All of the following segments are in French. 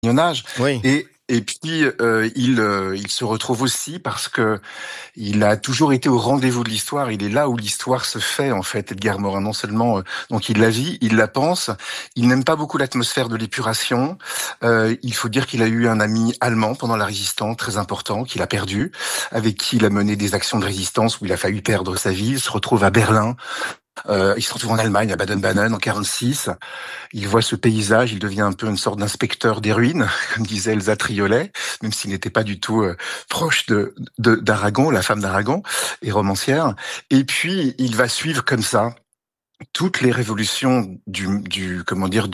compagnonnage. Oui. Et puis il se retrouve aussi parce que il a toujours été au rendez-vous de l'histoire. Il est là où l'histoire se fait en fait. Edgar Morin, non seulement donc il la vit, il la pense. Il n'aime pas beaucoup l'atmosphère de l'épuration. Il faut dire qu'il a eu un ami allemand pendant la Résistance très important qu'il a perdu, avec qui il a mené des actions de résistance où il a failli perdre sa vie. Il se retrouve à Berlin. Il se retrouve en Allemagne, à Baden-Baden, en 46. Il voit ce paysage, il devient un peu une sorte d'inspecteur des ruines, comme disait Elsa Triolet, même s'il n'était pas du tout proche d'Aragon, la femme d'Aragon, et romancière. Et puis, il va suivre comme ça toutes les révolutions du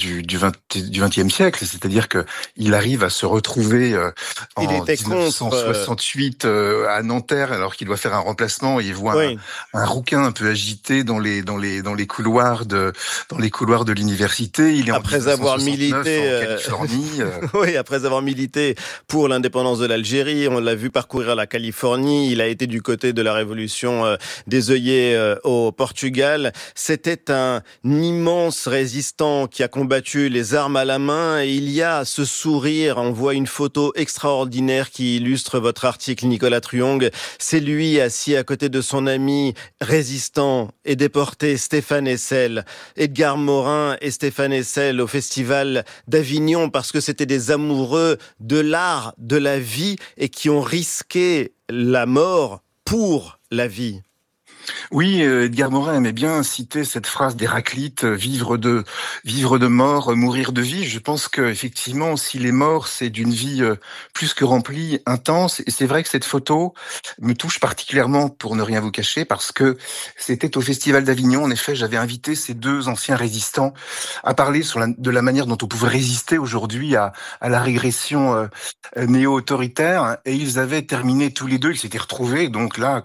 XXe siècle, c'est-à-dire que il arrive à se retrouver Il en était contre. 1968 à Nanterre alors qu'il doit faire un remplacement et il voit Oui. un rouquin un peu agité dans les couloirs de l'université. Il est Après en avoir 1969 milité, en Californie. Oui, après avoir milité pour l'indépendance de l'Algérie, on l'a vu parcourir la Californie. Il a été du côté de la révolution des œillets au Portugal. C'était un immense résistant qui a combattu les armes à la main. Et il y a ce sourire. On voit une photo extraordinaire qui illustre votre article, Nicolas Truong. C'est lui assis à côté de son ami résistant et déporté Stéphane Hessel. Edgar Morin et Stéphane Hessel au Festival d'Avignon parce que c'était des amoureux de l'art, de la vie et qui ont risqué la mort pour la vie. Oui, Edgar Morin aimait bien citer cette phrase d'Héraclite, vivre de mort, mourir de vie. Je pense que effectivement, s'il est mort, c'est d'une vie plus que remplie, intense. Et c'est vrai que cette photo me touche particulièrement, pour ne rien vous cacher, parce que c'était au Festival d'Avignon. En effet, j'avais invité ces deux anciens résistants à parler de la manière dont on pouvait résister aujourd'hui à la régression néo-autoritaire. Et ils avaient terminé tous les deux. Ils s'étaient retrouvés. Donc là,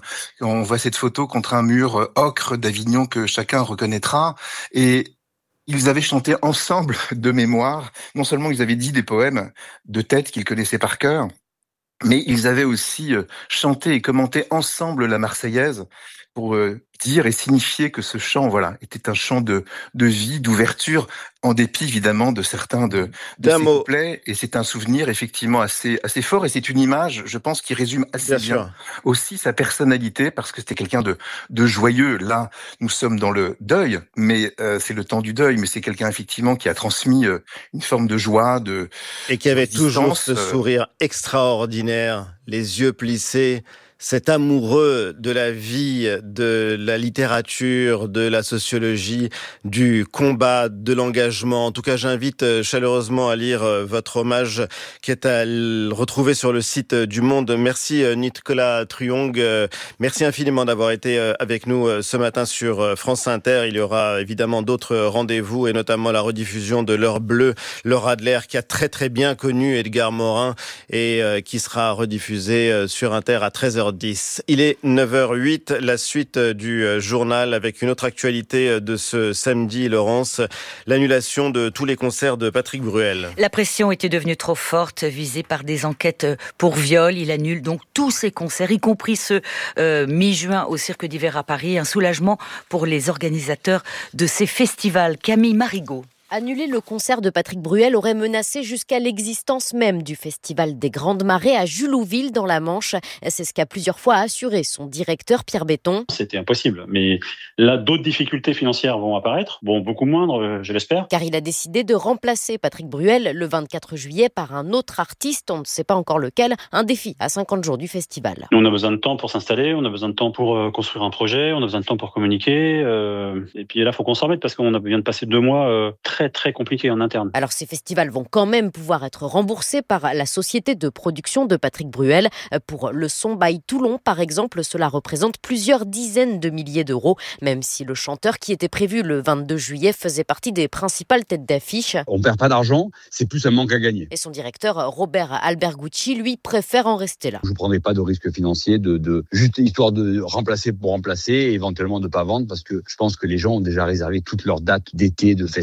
on voit cette photo contre un mur ocre d'Avignon que chacun reconnaîtra. Et ils avaient chanté ensemble de mémoire. Non seulement ils avaient dit des poèmes de tête qu'ils connaissaient par cœur, mais ils avaient aussi chanté et commenté ensemble la Marseillaise pour dire et signifier que ce chant, voilà, était un chant de vie, d'ouverture, en dépit évidemment de certains de D'un ces mot, couplets. Et c'est un souvenir effectivement assez fort. Et c'est une image, je pense, qui résume assez bien bien sûr. aussi sa personnalité, parce que c'était quelqu'un de joyeux. Là, nous sommes dans le deuil, mais c'est le temps du deuil. Mais c'est quelqu'un effectivement qui a transmis une forme de joie, de Et qui avait toujours résistance. ce sourire extraordinaire, les yeux plissés, cet amoureux de la vie, de la littérature, de la sociologie, du combat, de l'engagement. En tout cas, j'invite chaleureusement à lire votre hommage qui est à retrouver sur le site du Monde. Merci Nicolas Truong. Merci infiniment d'avoir été avec nous ce matin sur France Inter. Il y aura évidemment d'autres rendez-vous et notamment la rediffusion de L'Heure Bleue, Laure Adler qui a très très bien connu Edgar Morin et qui sera rediffusée sur Inter à 13h10. Il est 9h08, la suite du journal avec une autre actualité de ce samedi, Laurence, l'annulation de tous les concerts de Patrick Bruel. La pression était devenue trop forte, visée par des enquêtes pour viol. Il annule donc tous ses concerts, y compris ceux mi-juin au Cirque d'Hiver à Paris. Un soulagement pour les organisateurs de ces festivals. Camille Marigot. Annuler le concert de Patrick Bruel aurait menacé jusqu'à l'existence même du Festival des Grandes Marées à Jullouville dans la Manche. C'est ce qu'a plusieurs fois assuré son directeur Pierre Béton. C'était impossible, mais là d'autres difficultés financières vont apparaître, bon beaucoup moindres je l'espère. Car il a décidé de remplacer Patrick Bruel le 24 juillet par un autre artiste, on ne sait pas encore lequel, un défi à 50 jours du festival. Nous, on a besoin de temps pour s'installer, on a besoin de temps pour construire un projet, on a besoin de temps pour communiquer, et puis là il faut qu'on s'en remette parce qu'on vient de passer 2 mois très compliqué en interne. Alors ces festivals vont quand même pouvoir être remboursés par la société de production de Patrick Bruel. Pour le Son by Toulon, par exemple, cela représente plusieurs dizaines de milliers d'euros, même si le chanteur qui était prévu le 22 juillet faisait partie des principales têtes d'affiche. On perd pas d'argent, c'est plus un manque à gagner. Et son directeur, Robert Albergucci, lui, préfère en rester là. Je ne prendrai pas de risque financier de juste histoire de remplacer pour remplacer et éventuellement de ne pas vendre parce que je pense que les gens ont déjà réservé toutes leurs dates d'été, de festival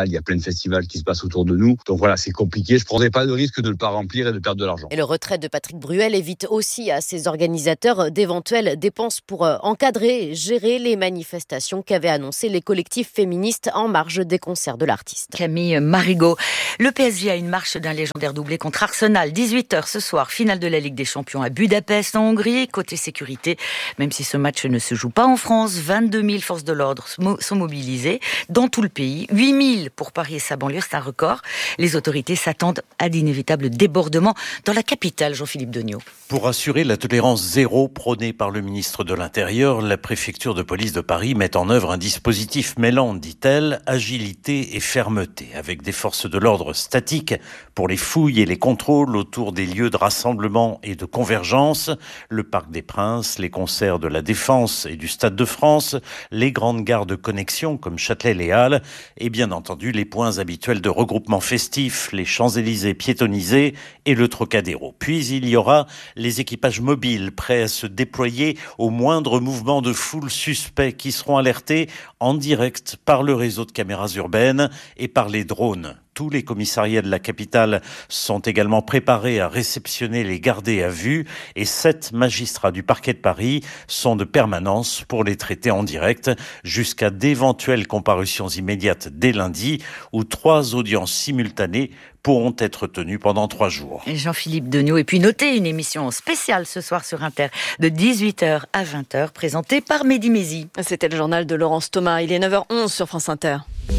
il y a plein de festivals qui se passent autour de nous. Donc voilà, c'est compliqué. Je prendrais pas de risque de ne pas remplir et de perdre de l'argent. Et le retrait de Patrick Bruel évite aussi à ses organisateurs d'éventuelles dépenses pour encadrer et gérer les manifestations qu'avaient annoncées les collectifs féministes en marge des concerts de l'artiste. Camille Marigot. Le PSG a une marche d'un légendaire doublé contre Arsenal. 18h ce soir, finale de la Ligue des Champions à Budapest en Hongrie. Côté sécurité, même si ce match ne se joue pas en France, 22 000 forces de l'ordre sont mobilisées dans tout le pays. 8 000 pour Paris et sa banlieue, c'est un record. Les autorités s'attendent à d'inévitables débordements dans la capitale, Jean-Philippe Degnaud. Pour assurer la tolérance zéro prônée par le ministre de l'Intérieur, la préfecture de police de Paris met en œuvre un dispositif mêlant, dit-elle, agilité et fermeté, avec des forces de l'ordre statiques pour les fouilles et les contrôles autour des lieux de rassemblement et de convergence, le Parc des Princes, les concerts de la Défense et du Stade de France, les grandes gares de connexion comme Châtelet et Halles, et bien entendu les points habituels de regroupement festif, les Champs-Élysées piétonnisés et le Trocadéro. Puis il y aura les équipages mobiles prêts à se déployer au moindre mouvement de foule suspect qui seront alertés en direct par le réseau de caméras urbaines et par les drones. Tous les commissariats de la capitale sont également préparés à réceptionner les gardés à vue et 7 magistrats du parquet de Paris sont de permanence pour les traiter en direct jusqu'à d'éventuelles comparutions immédiates dès lundi où 3 audiences simultanées pourront être tenues pendant 3 jours. Jean-Philippe Degnaud. Et puis notez une émission spéciale ce soir sur Inter de 18h à 20h présentée par Mehdi Mézi. C'était le journal de Laurence Thomas. Il est 9h11 sur France Inter.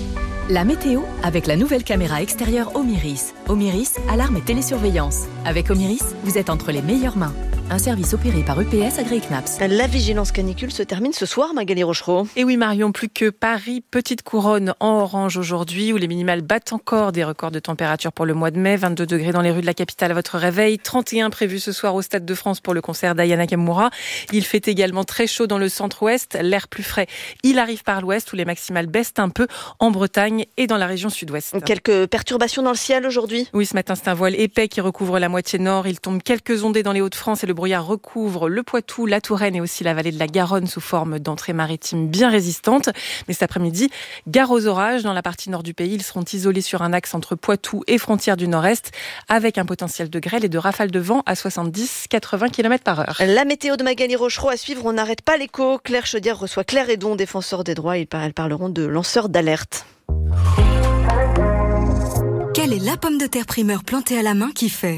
La météo avec la nouvelle caméra extérieure Omiris. Omiris, alarme et télésurveillance. Avec Omiris, vous êtes entre les meilleures mains. Un service opéré par EPS Agri-Knaps. La vigilance canicule se termine ce soir, Magali Rochereau. Et oui Marion, plus que Paris, petite couronne en orange aujourd'hui, où les minimales battent encore des records de température pour le mois de mai. 22 degrés dans les rues de la capitale à votre réveil, 31 prévus ce soir au Stade de France pour le concert d'Aya Nakamura. Il fait également très chaud dans le centre-ouest, l'air plus frais. Il arrive par l'ouest où les maximales baissent un peu en Bretagne et dans la région sud-ouest. Quelques perturbations dans le ciel aujourd'hui ? Oui, ce matin c'est un voile épais qui recouvre la moitié nord. Il tombe quelques ondées dans les Hauts-de-France et le brouillard recouvre le Poitou, la Touraine et aussi la vallée de la Garonne sous forme d'entrées maritimes bien résistantes. Mais cet après-midi, gare aux orages. Dans la partie nord du pays, ils seront isolés sur un axe entre Poitou et frontières du nord-est avec un potentiel de grêle et de rafales de vent à 70-80 km/h. La météo de Magali Rochereau à suivre. On n'arrête pas l'écho. Claire Chaudière reçoit Claire Hédon, défenseur des droits. Elles parleront de lanceurs d'alerte. Quelle est la pomme de terre primeur plantée à la main qui fait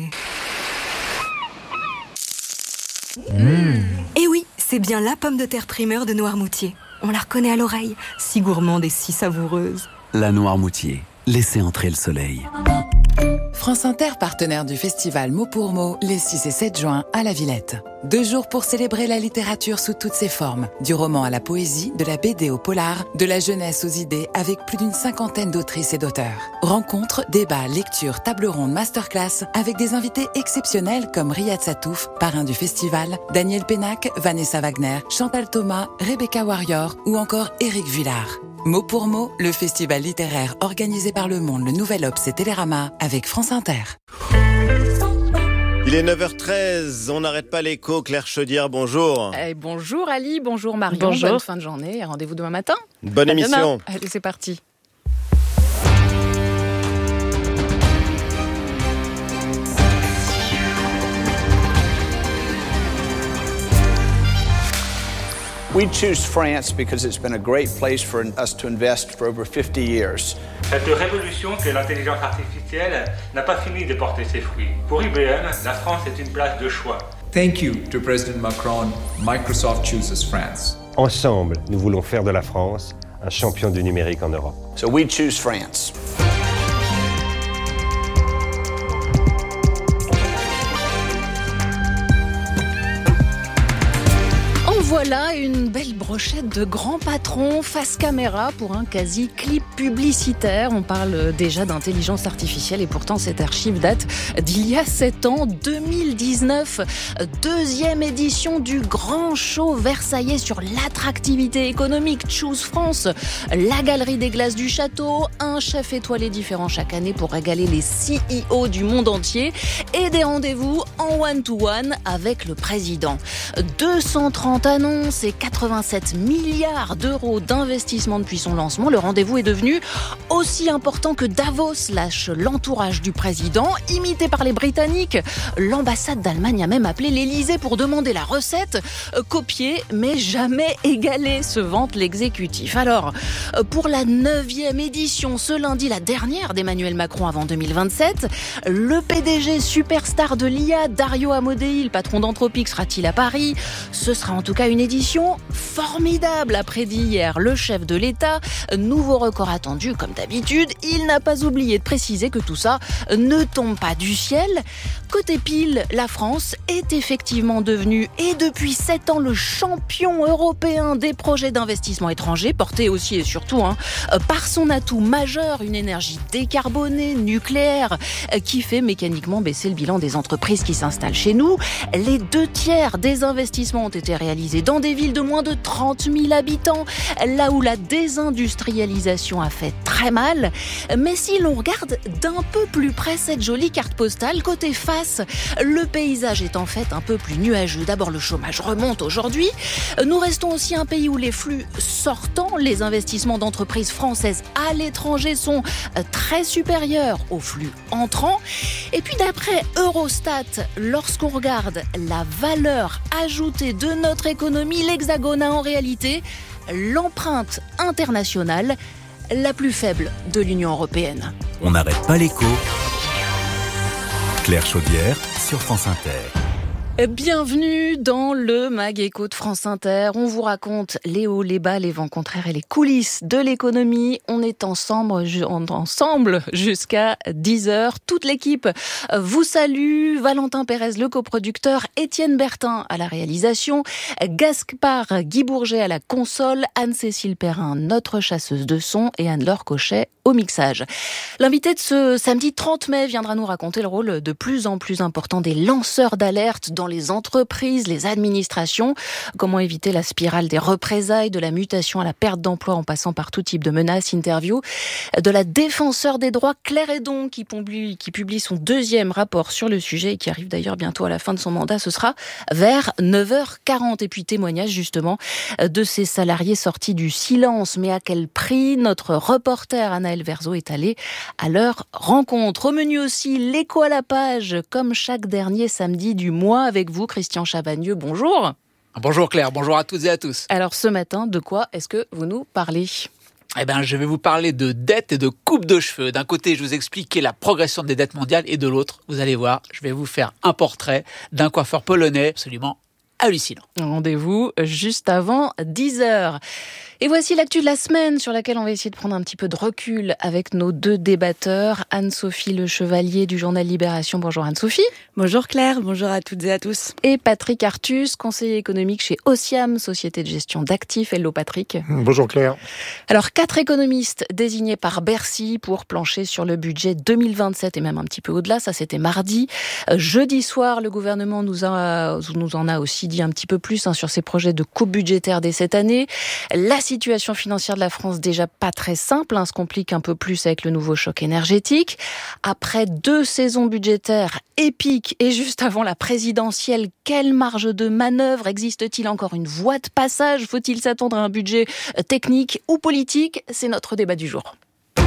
Eh oui, c'est bien la pomme de terre primeur de Noirmoutier. On la reconnaît à l'oreille, si gourmande et si savoureuse. La Noirmoutier, laissez entrer le soleil. France Inter, partenaire du festival Mot pour Mot, les 6 et 7 juin à la Villette. 2 jours pour célébrer la littérature sous toutes ses formes. Du roman à la poésie, de la BD au polar, de la jeunesse aux idées, avec plus d'une 50aine d'autrices et d'auteurs. Rencontres, débats, lectures, tables rondes, masterclass, avec des invités exceptionnels comme Riyad Satouf, parrain du festival, Daniel Pénac, Vanessa Wagner, Chantal Thomas, Rebecca Warrior ou encore Éric Vuillard. Mot pour mot, le festival littéraire organisé par Le Monde, le Nouvel Obs et Télérama avec France Inter. Il est 9h13, on n'arrête pas l'écho. Claire Chaudière, bonjour. Bonjour Ali, bonjour Marion, bonjour. Bonne fin de journée et rendez-vous demain matin. Bonne émission. Demain. Allez, c'est parti. We choose France because it's been a great place for us to invest for over 50 years. Cette révolution que l'intelligence artificielle n'a pas fini de porter ses fruits. Pour IBM, la France est une place de choix. Thank you to President Macron. Microsoft chooses France. Ensemble, nous voulons faire de la France un champion du numérique en Europe. So we choose France. Voilà une belle brochette de grands patrons face caméra pour un quasi-clip publicitaire. On parle déjà d'intelligence artificielle et pourtant cette archive date d'il y a 7 ans, 2019. 2e édition du grand show versaillais sur l'attractivité économique Choose France. La galerie des glaces du château, un chef étoilé différent chaque année pour régaler les CEO du monde entier et des rendez-vous en one-to-one avec le président. 230 annonces et 85 87 milliards d'euros d'investissement depuis son lancement. Le rendez-vous est devenu aussi important que Davos lâche l'entourage du président, imité par les Britanniques. L'ambassade d'Allemagne a même appelé l'Élysée pour demander la recette. Copiée, mais jamais égalée, se vante l'exécutif. Alors, pour la 9e édition, ce lundi, la dernière d'Emmanuel Macron avant 2027, le PDG superstar de l'IA, Dario Amodei, le patron d'Anthropic, sera-t-il à Paris ? Ce sera en tout cas une édition formidable, a prédit hier le chef de l'État. Nouveau record attendu, comme d'habitude. Il n'a pas oublié de préciser que tout ça ne tombe pas du ciel. Côté pile, la France est effectivement devenue, et depuis 7 ans, le champion européen des projets d'investissement étrangers, porté aussi et surtout par son atout majeur, une énergie décarbonée, nucléaire, qui fait mécaniquement baisser le bilan des entreprises qui s'installent chez nous. Les 2/3 des investissements ont été réalisés dans des villes de moins de 30 000 habitants, là où la désindustrialisation a fait très mal. Mais si l'on regarde d'un peu plus près cette jolie carte postale, côté face, le paysage est en fait un peu plus nuageux. D'abord, le chômage remonte aujourd'hui. Nous restons aussi un pays où les flux sortants, les investissements d'entreprises françaises à l'étranger sont très supérieurs aux flux entrants. Et puis d'après Eurostat, lorsqu'on regarde la valeur ajoutée de notre économie, l'Hexagone a en réalité l'empreinte internationale la plus faible de l'Union européenne. On n'arrête pas l'écho. Claire Chaudière sur France Inter. Bienvenue dans le Mag Écho de France Inter. On vous raconte les hauts, les bas, les vents contraires et les coulisses de l'économie. On est ensemble jusqu'à 10h. Toute l'équipe vous salue. Valentin Pérez, le coproducteur, Étienne Bertin à la réalisation, Gaspard Guy Bourget à la console, Anne-Cécile Perrin, notre chasseuse de son, et Anne-Laure Cochet au mixage. L'invité de ce samedi 30 mai viendra nous raconter le rôle de plus en plus important des lanceurs d'alerte dans les entreprises, les administrations. Comment éviter la spirale des représailles, de la mutation à la perte d'emploi en passant par tout type de menaces. Interview de la défenseur des droits Claire Hédon qui publie son 2e rapport sur le sujet et qui arrive d'ailleurs bientôt à la fin de son mandat. Ce sera vers 9h40. Et puis témoignage justement de ces salariés sortis du silence. Mais à quel prix? Notre reporter Anaël Verzo est allé à leur rencontre. Au menu aussi, l'écho à la page, comme chaque dernier samedi du mois, avec vous, Christian Chavagneux. Bonjour. Bonjour Claire, bonjour à toutes et à tous. Alors ce matin, de quoi est-ce que vous nous parlez ? Je vais vous parler de dette et de coupe de cheveux. D'un côté, je vais vous expliquer la progression des dettes mondiales, et de l'autre, vous allez voir, je vais vous faire un portrait d'un coiffeur polonais absolument hallucinant. Rendez-vous juste avant 10h. Et voici l'actu de la semaine sur laquelle on va essayer de prendre un petit peu de recul avec nos 2 débatteurs. Anne-Sophie Le Chevalier du journal Libération. Bonjour Anne-Sophie. Bonjour Claire, bonjour à toutes et à tous. Et Patrick Artus, conseiller économique chez Osiam, société de gestion d'actifs. Hello Patrick. Bonjour Claire. Alors 4 économistes désignés par Bercy pour plancher sur le budget 2027 et même un petit peu au-delà. Ça c'était mardi. Jeudi soir, le gouvernement nous en a aussi dit un petit peu plus sur ses projets de coupe budgétaire dès cette année. La situation financière de la France déjà pas très simple, se complique un peu plus avec le nouveau choc énergétique. Après 2 saisons budgétaires épiques et juste avant la présidentielle, quelle marge de manœuvre? Existe-t-il encore une voie de passage? Faut-il s'attendre à un budget technique ou politique? C'est notre débat du jour.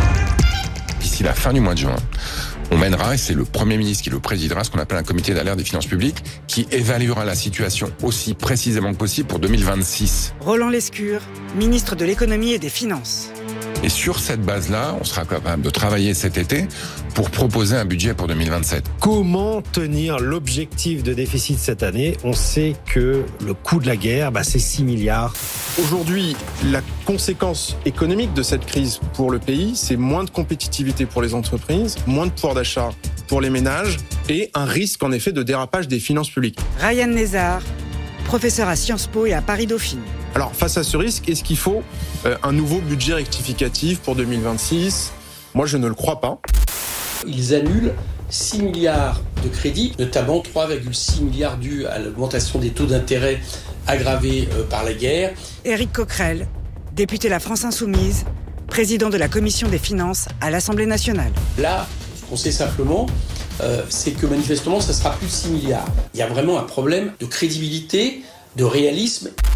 D'ici la fin du mois de juin, on mènera, et c'est le Premier ministre qui le présidera, ce qu'on appelle un comité d'alerte des finances publiques, qui évaluera la situation aussi précisément que possible pour 2026. Roland Lescure, ministre de l'économie et des finances. Et sur cette base-là, on sera capable de travailler cet été pour proposer un budget pour 2027. Comment tenir l'objectif de déficit cette année? On sait que le coût de la guerre, c'est 6 milliards. Aujourd'hui, la conséquence économique de cette crise pour le pays, c'est moins de compétitivité pour les entreprises, moins de pouvoir d'achat pour les ménages et un risque en effet de dérapage des finances publiques. Ryan Nézard, professeur à Sciences Po et à Paris-Dauphine. Alors face à ce risque, est-ce qu'il faut un nouveau budget rectificatif pour 2026 ? Moi je ne le crois pas. Ils annulent 6 milliards de crédits, notamment 3,6 milliards dus à l'augmentation des taux d'intérêt aggravés par la guerre. Éric Coquerel, député La France Insoumise, président de la Commission des Finances à l'Assemblée nationale. Là, ce qu'on sait simplement, c'est que manifestement, ça sera plus de 6 milliards. Il y a vraiment un problème de crédibilité, de réalisme.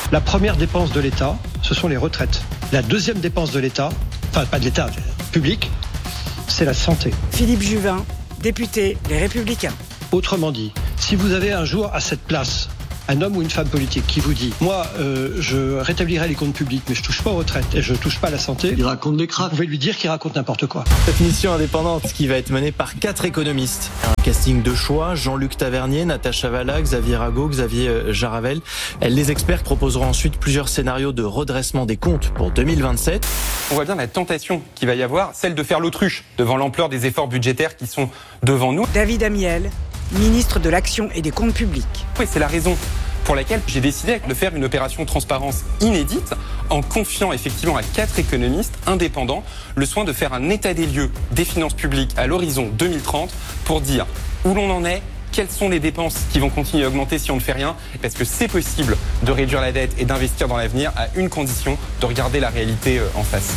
La première dépense de l'État, ce sont les retraites. La deuxième dépense de l'État, enfin pas de l'État, public, c'est la santé. Philippe Juvin, député Les Républicains. Autrement dit, si vous avez un jour à cette place un homme ou une femme politique qui vous dit « Moi, je rétablirai les comptes publics, mais je touche pas aux retraites et je touche pas à la santé », il raconte des crades. Vous pouvez lui dire qu'il raconte n'importe quoi. Cette mission indépendante qui va être menée par 4 économistes. Un casting de choix, Jean-Luc Tavernier, Natacha Valla, Xavier Rago, Xavier Jaravel. Les experts proposeront ensuite plusieurs scénarios de redressement des comptes pour 2027. On voit bien la tentation qu'il va y avoir, celle de faire l'autruche devant l'ampleur des efforts budgétaires qui sont devant nous. David Amiel, ministre de l'Action et des Comptes Publics. Oui, c'est la raison pour laquelle j'ai décidé de faire une opération transparence inédite en confiant effectivement à 4 économistes indépendants le soin de faire un état des lieux des finances publiques à l'horizon 2030 pour dire où l'on en est, quelles sont les dépenses qui vont continuer à augmenter si on ne fait rien, parce que c'est possible de réduire la dette et d'investir dans l'avenir à une condition, de regarder la réalité en face.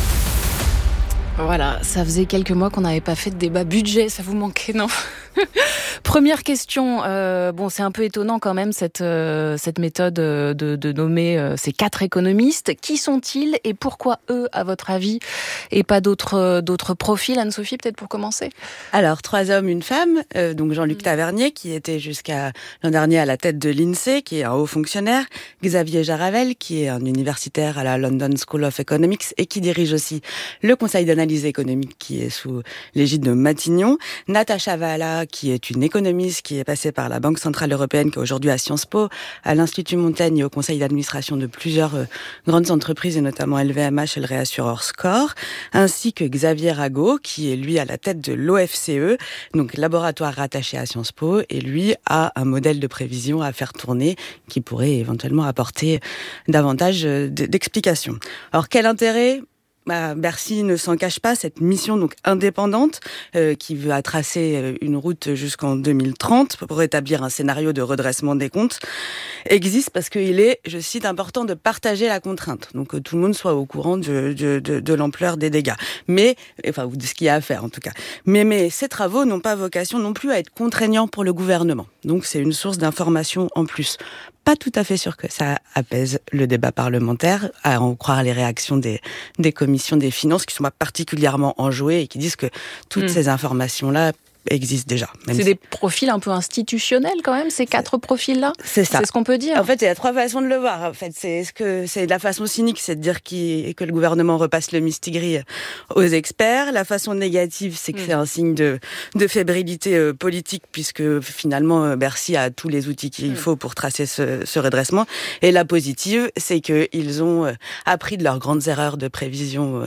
Voilà, ça faisait quelques mois qu'on n'avait pas fait de débat budget, ça vous manquait, non ? Première question, bon, c'est un peu étonnant quand même cette méthode de nommer ces 4 économistes. Qui sont-ils et pourquoi eux, à votre avis, et pas d'autres profils? Anne-Sophie, peut-être pour commencer. Alors, 3 hommes, une femme. Donc Jean-Luc Tavernier, qui était jusqu'à l'an dernier à la tête de l'INSEE, qui est un haut fonctionnaire. Xavier Jaravel, qui est un universitaire à la London School of Economics et qui dirige aussi le Conseil d'analyse économique qui est sous l'égide de Matignon. Natacha Valla, qui est une économiste qui est passée par la Banque Centrale Européenne, qui est aujourd'hui à Sciences Po, à l'Institut Montaigne et au conseil d'administration de plusieurs grandes entreprises, et notamment LVMH et le réassureur Score, ainsi que Xavier Rago, qui est lui à la tête de l'OFCE, donc laboratoire rattaché à Sciences Po, et lui a un modèle de prévision à faire tourner qui pourrait éventuellement apporter davantage d'explications. Alors, quel intérêt ? Bercy ne s'en cache pas, cette mission donc indépendante qui veut tracer une route jusqu'en 2030 pour établir un scénario de redressement des comptes existe parce qu'il est, je cite, important de partager la contrainte. Donc que tout le monde soit au courant de l'ampleur des dégâts. Mais, enfin, de ce qu'il y a à faire en tout cas. Mais ces travaux n'ont pas vocation non plus à être contraignants pour le gouvernement. Donc c'est une source d'information en plus. Pas tout à fait sûr que ça apaise le débat parlementaire, à en croire les réactions des commissions des finances qui sont pas particulièrement enjouées et qui disent que toutes ces informations-là existent déjà. C'est des profils un peu institutionnels quand même, ces 4 profils-là. C'est ça. C'est ce qu'on peut dire. En fait, il y a 3 façons de le voir. En fait, c'est la façon cynique, c'est de dire que le gouvernement repasse le mistigris aux experts. La façon négative, c'est que c'est un signe de fébrilité politique, puisque finalement Bercy a tous les outils qu'il faut pour tracer ce redressement. Et la positive, c'est qu'ils ont appris de leurs grandes erreurs de prévision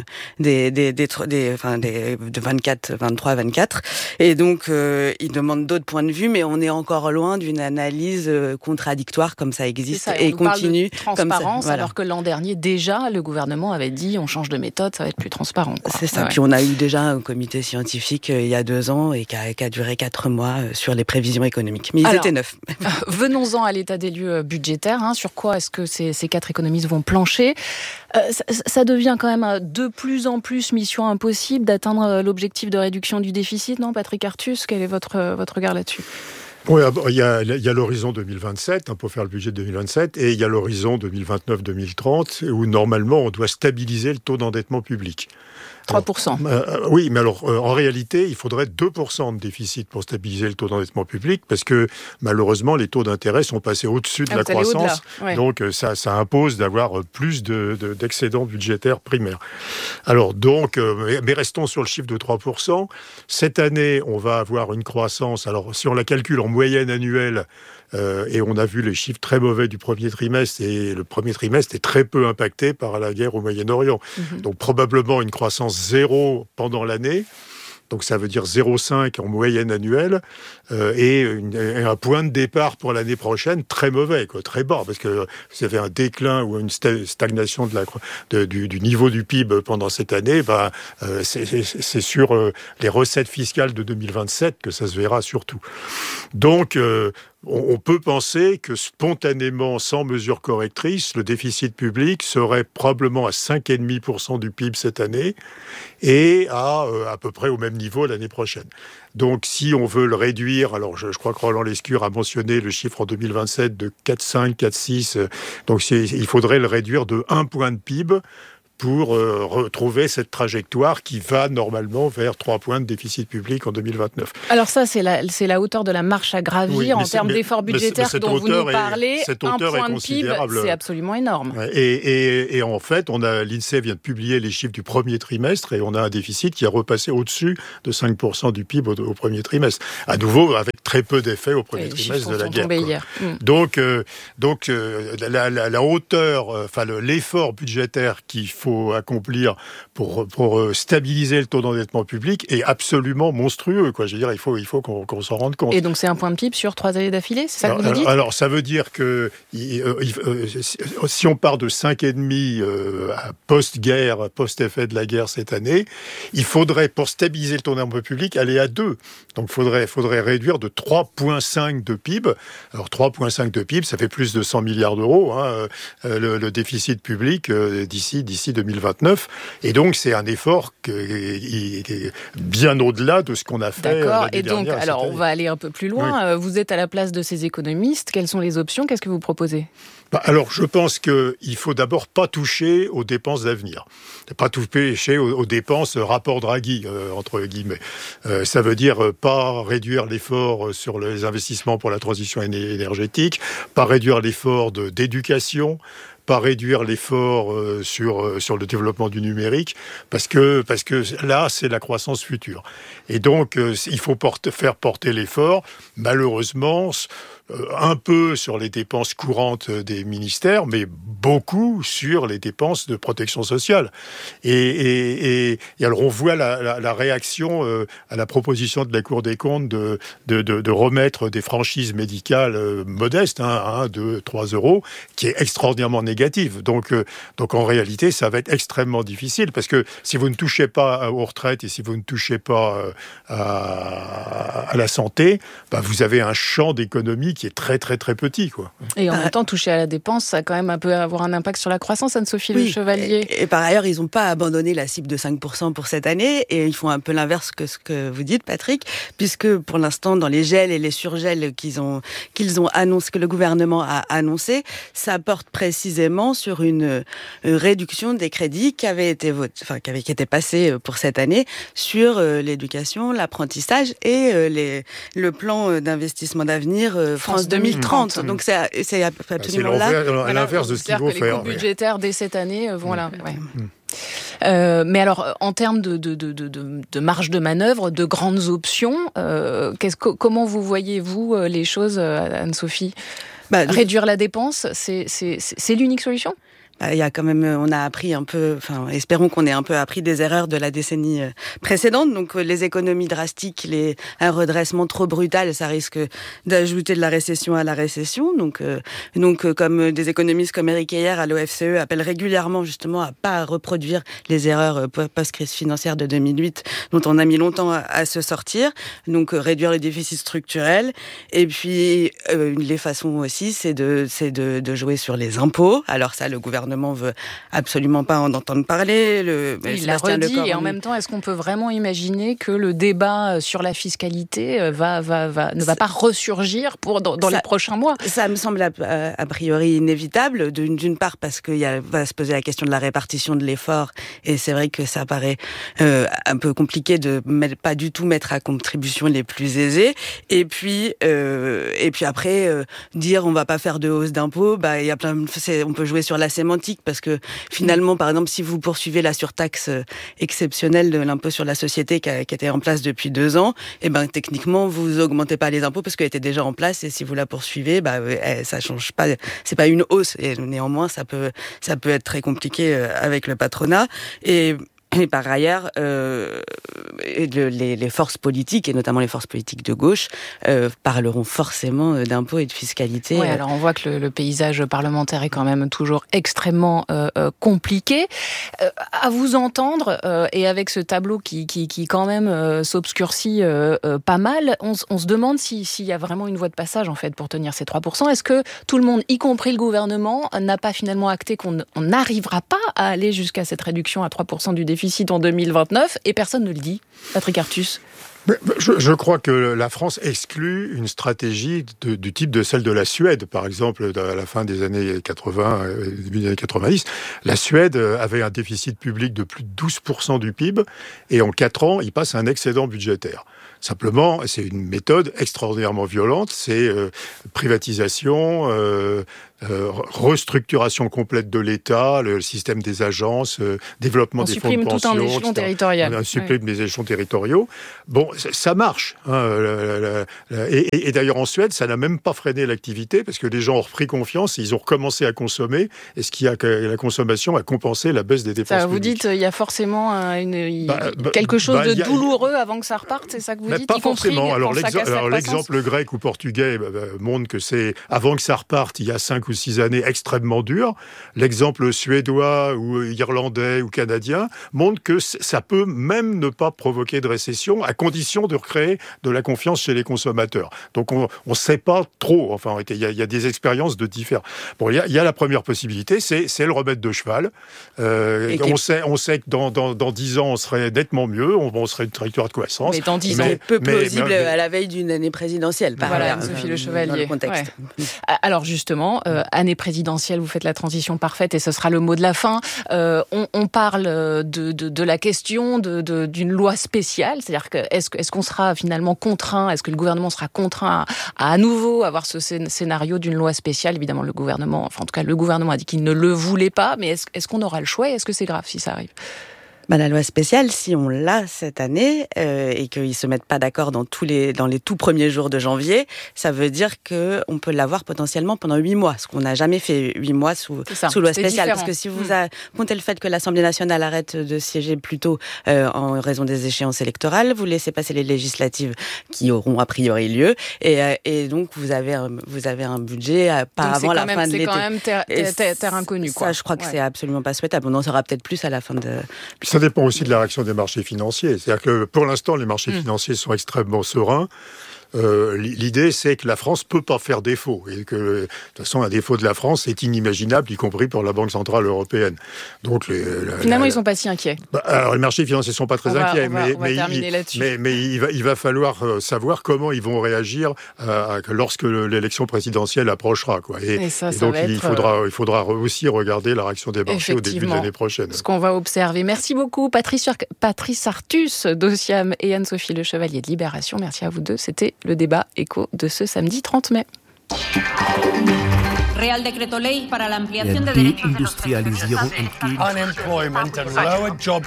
de 24, 23, 24. Et donc, ils demandent d'autres points de vue, mais on est encore loin d'une analyse contradictoire comme ça existe et continue. Transparence, voilà. Alors que l'an dernier, déjà, le gouvernement avait dit on change de méthode, ça va être plus transparent. C'est ça. Ouais. Puis on a eu déjà un comité scientifique il y a 2 ans et qui a duré 4 mois sur les prévisions économiques. Mais ils étaient 9. Venons-en à l'état des lieux budgétaires. Sur quoi est-ce que ces 4 économistes vont plancher ? Ça devient quand même de plus en plus mission impossible d'atteindre l'objectif de réduction du déficit, non, Patrick Artus, quel est votre regard là-dessus ? Oui, il y a l'horizon 2027, pour faire le budget de 2027, et il y a l'horizon 2029-2030, où normalement on doit stabiliser le taux d'endettement public. 3%. Oui, mais alors en réalité, il faudrait 2% de déficit pour stabiliser le taux d'endettement public, parce que malheureusement, les taux d'intérêt sont passés au-dessus de la croissance. Ouais. Donc ça impose d'avoir plus d'excédents budgétaires primaires. Alors donc, mais restons sur le chiffre de 3%. Cette année, on va avoir une croissance, alors si on la calcule en moyenne annuelle, et on a vu les chiffres très mauvais du premier trimestre, et le premier trimestre est très peu impacté par la guerre au Moyen-Orient. Donc probablement une croissance 0 pendant l'année. Donc ça veut dire 0,5 en moyenne annuelle et un point de départ pour l'année prochaine très mauvais, très bas, parce que vous avez un déclin ou une stagnation du niveau du PIB pendant cette année. C'est sur les recettes fiscales de 2027 que ça se verra surtout. Donc on peut penser que spontanément, sans mesure correctrice, le déficit public serait probablement à 5,5% du PIB cette année et à peu près au même niveau l'année prochaine. Donc, si on veut le réduire, alors je crois que Roland Lescure a mentionné le chiffre en 2027 de 4,5, 4,6, donc il faudrait le réduire de 1 point de PIB pour retrouver cette trajectoire qui va normalement vers 3 points de déficit public en 2029. Alors ça, c'est la hauteur de la marche à gravir en termes d'efforts budgétaires dont vous nous parlez. Un point de PIB, c'est absolument énorme. Et en fait, l'INSEE vient de publier les chiffres du premier trimestre et on a un déficit qui a repassé au-dessus de 5% du PIB au premier trimestre. À nouveau, avec très peu d'effets au premier trimestre de la guerre. Hier. Donc la hauteur, l'effort budgétaire qu'il faut accomplir pour stabiliser le taux d'endettement public est absolument monstrueux, quoi. Je veux dire, il faut qu'on s'en rende compte. Et donc c'est un point de PIB sur 3 années d'affilée, c'est ça que vous nous dites ? Alors ça veut dire que si on part de 5,5 post-guerre, post-effet de la guerre cette année, il faudrait, pour stabiliser le taux d'endettement public, aller à 2. Donc il faudrait réduire de 3,5 de PIB. Alors 3,5 de PIB, ça fait plus de 100 milliards d'euros, le déficit public d'ici 2029. Et donc, c'est un effort qui est bien au-delà de ce qu'on a fait. D'accord. Et donc, alors, on va aller un peu plus loin. Oui. Vous êtes à la place de ces économistes. Quelles sont les options ? Qu'est-ce que vous proposez ? Alors, je pense qu'il faut d'abord pas toucher aux dépenses d'avenir. Pas toucher aux dépenses rapport Draghi, entre guillemets. Ça veut dire pas réduire l'effort sur les investissements pour la transition énergétique, pas réduire l'effort d'éducation, pas réduire l'effort sur le développement du numérique, parce que là, c'est la croissance future. Et donc, il faut faire porter l'effort, malheureusement, un peu sur les dépenses courantes des ministères, mais beaucoup sur les dépenses de protection sociale. Et alors, on voit la réaction à la proposition de la Cour des comptes de remettre des franchises médicales modestes, 1, 2, 3 euros, qui est extraordinairement négative. Donc en réalité, ça va être extrêmement difficile, parce que si vous ne touchez pas aux retraites et si vous ne touchez pas à la santé, vous avez un champ d'économie qui est très très très petit, quoi. Et en même temps, toucher à la dépense, ça quand même peut avoir un impact sur la croissance, Anne-Sophie Le Chevalier. Et par ailleurs, ils n'ont pas abandonné la cible de 5% pour cette année, et ils font un peu l'inverse que ce que vous dites, Patrick, puisque pour l'instant, dans les gels et les surgels qu'ils ont annoncé, que le gouvernement a annoncé, ça porte précisément sur une réduction des crédits qui étaient passés pour cette année sur l'éducation, l'apprentissage et le plan d'investissement d'avenir France 2030. Donc c'est absolument à l'inverse de ce qu'il faut faire. Les coûts budgétaires dès cette année vont là. Mais alors, en termes de marge de manœuvre, de grandes options, comment vous voyez-vous les choses, Anne-Sophie ? Réduire la dépense, c'est l'unique solution ? Il y a quand même, on a appris un peu, espérons qu'on ait un peu appris des erreurs de la décennie précédente. Donc, les économies drastiques, un redressement trop brutal, ça risque d'ajouter de la récession à la récession. Donc, comme des économistes comme Eric Heyer à l'OFCE appellent régulièrement justement à pas reproduire les erreurs post-crise financière de 2008, dont on a mis longtemps à se sortir. Donc, réduire les déficits structurels. Et puis, les façons aussi, c'est de jouer sur les impôts. Alors ça, le gouvernement veut absolument pas en entendre parler. Il l'a redit, et en même temps, est-ce qu'on peut vraiment imaginer que le débat sur la fiscalité ne va pas ressurgir dans les prochains mois ? Ça me semble a priori inévitable, d'une part parce qu'il va se poser la question de la répartition de l'effort, et c'est vrai que ça paraît un peu compliqué de pas du tout mettre à contribution les plus aisés, et puis après dire on va pas faire de hausse d'impôts, il y a on peut jouer sur la sémantique, parce que finalement, par exemple, si vous poursuivez la surtaxe exceptionnelle de l'impôt sur la société qui était en place depuis 2 ans, techniquement, vous augmentez pas les impôts parce qu'elle était déjà en place, et si vous la poursuivez, ça change pas, c'est pas une hausse, et néanmoins, ça peut être très compliqué avec le patronat. Et par ailleurs, les forces politiques, et notamment les forces politiques de gauche, parleront forcément d'impôts et de fiscalité. Oui, alors on voit que le paysage parlementaire est quand même toujours extrêmement compliqué. À vous entendre, et avec ce tableau qui quand même s'obscurcit pas mal, on se demande s'il y a vraiment une voie de passage en fait pour tenir ces 3%. Est-ce que tout le monde, y compris le gouvernement, n'a pas finalement acté qu'on n'arrivera pas à aller jusqu'à cette réduction à 3% du déficit en 2029, et personne ne le dit? Patrick Artus. Je crois que la France exclut une stratégie du type de celle de la Suède, par exemple, à la fin des années 80, début des années 90. La Suède avait un déficit public de plus de 12% du PIB, et en 4 ans, il passe un excédent budgétaire. Simplement, c'est une méthode extraordinairement violente, c'est privatisation, restructuration complète de l'État, le système des agences, développement des fonds de pension. On supprime tout un échelon territorial. On supprime des échelons territoriaux. Bon, ça marche. Et d'ailleurs, en Suède, ça n'a même pas freiné l'activité, parce que les gens ont repris confiance, et ils ont recommencé à consommer, et la consommation a compensé la baisse des dépenses publiques. Vous dites, il y a forcément quelque chose de douloureux avant que ça reparte, c'est ça que vous dites? Pas forcément. Alors l'exemple grec ou portugais montre que c'est, avant que ça reparte, il y a 5 ou 6 années extrêmement dures. L'exemple suédois ou irlandais ou canadien montre que ça peut même ne pas provoquer de récession, à condition de recréer de la confiance chez les consommateurs. Donc on ne sait pas trop. Enfin, il y a des expériences de différents. Bon, il y a la première possibilité, c'est le remettre de cheval. On sait que dans 10 ans, on serait nettement mieux, on serait une trajectoire de croissance. Mais dans 10 ans, peu plausible à la veille d'une année présidentielle. Voilà, Sophie Le Chevalier. Dans le contexte. Ouais. Alors justement, année présidentielle, vous faites la transition parfaite, et ce sera le mot de la fin. On parle de la question d'une loi spéciale, c'est-à-dire que est-ce qu'on sera finalement contraint, est-ce que le gouvernement sera contraint à nouveau avoir ce scénario d'une loi spéciale? Évidemment, le gouvernement a dit qu'il ne le voulait pas, mais est-ce qu'on aura le choix, et est-ce que c'est grave si ça arrive? La loi spéciale, si on l'a cette année, et qu'ils se mettent pas d'accord dans les tout premiers jours de janvier, ça veut dire qu'on peut l'avoir potentiellement pendant 8 mois, ce qu'on n'a jamais fait 8 mois sous loi spéciale. Différent. Parce que si vous comptez le fait que l'Assemblée nationale arrête de siéger plus tôt en raison des échéances électorales, vous laissez passer les législatives qui auront a priori lieu, et donc vous avez un budget pas avant la fin de l'été. C'est quand même terre inconnue. Ça, je crois que c'est absolument pas souhaitable. On en saura peut-être plus à la fin de... Ça dépend aussi de la réaction des marchés financiers. C'est-à-dire que pour l'instant, les marchés financiers sont extrêmement sereins. L'idée, c'est que la France peut pas faire défaut, et que de toute façon, un défaut de la France est inimaginable, y compris pour la Banque centrale européenne. Donc finalement, ils sont pas si inquiets. Alors les marchés financiers sont pas très inquiets, mais il va falloir savoir comment ils vont réagir lorsque l'élection présidentielle approchera, quoi. Et donc il faudra aussi regarder la réaction des marchés au début de l'année prochaine. Ce qu'on va observer. Merci beaucoup, Patrice Artus d'Ociam et Anne-Sophie Le Chevalier de Libération. Merci à vous deux. C'était le débat écho de ce samedi 30 mai. Real Decreto Ley para la ampliación de derechos de los Deindustrialisierung unemployment and lower job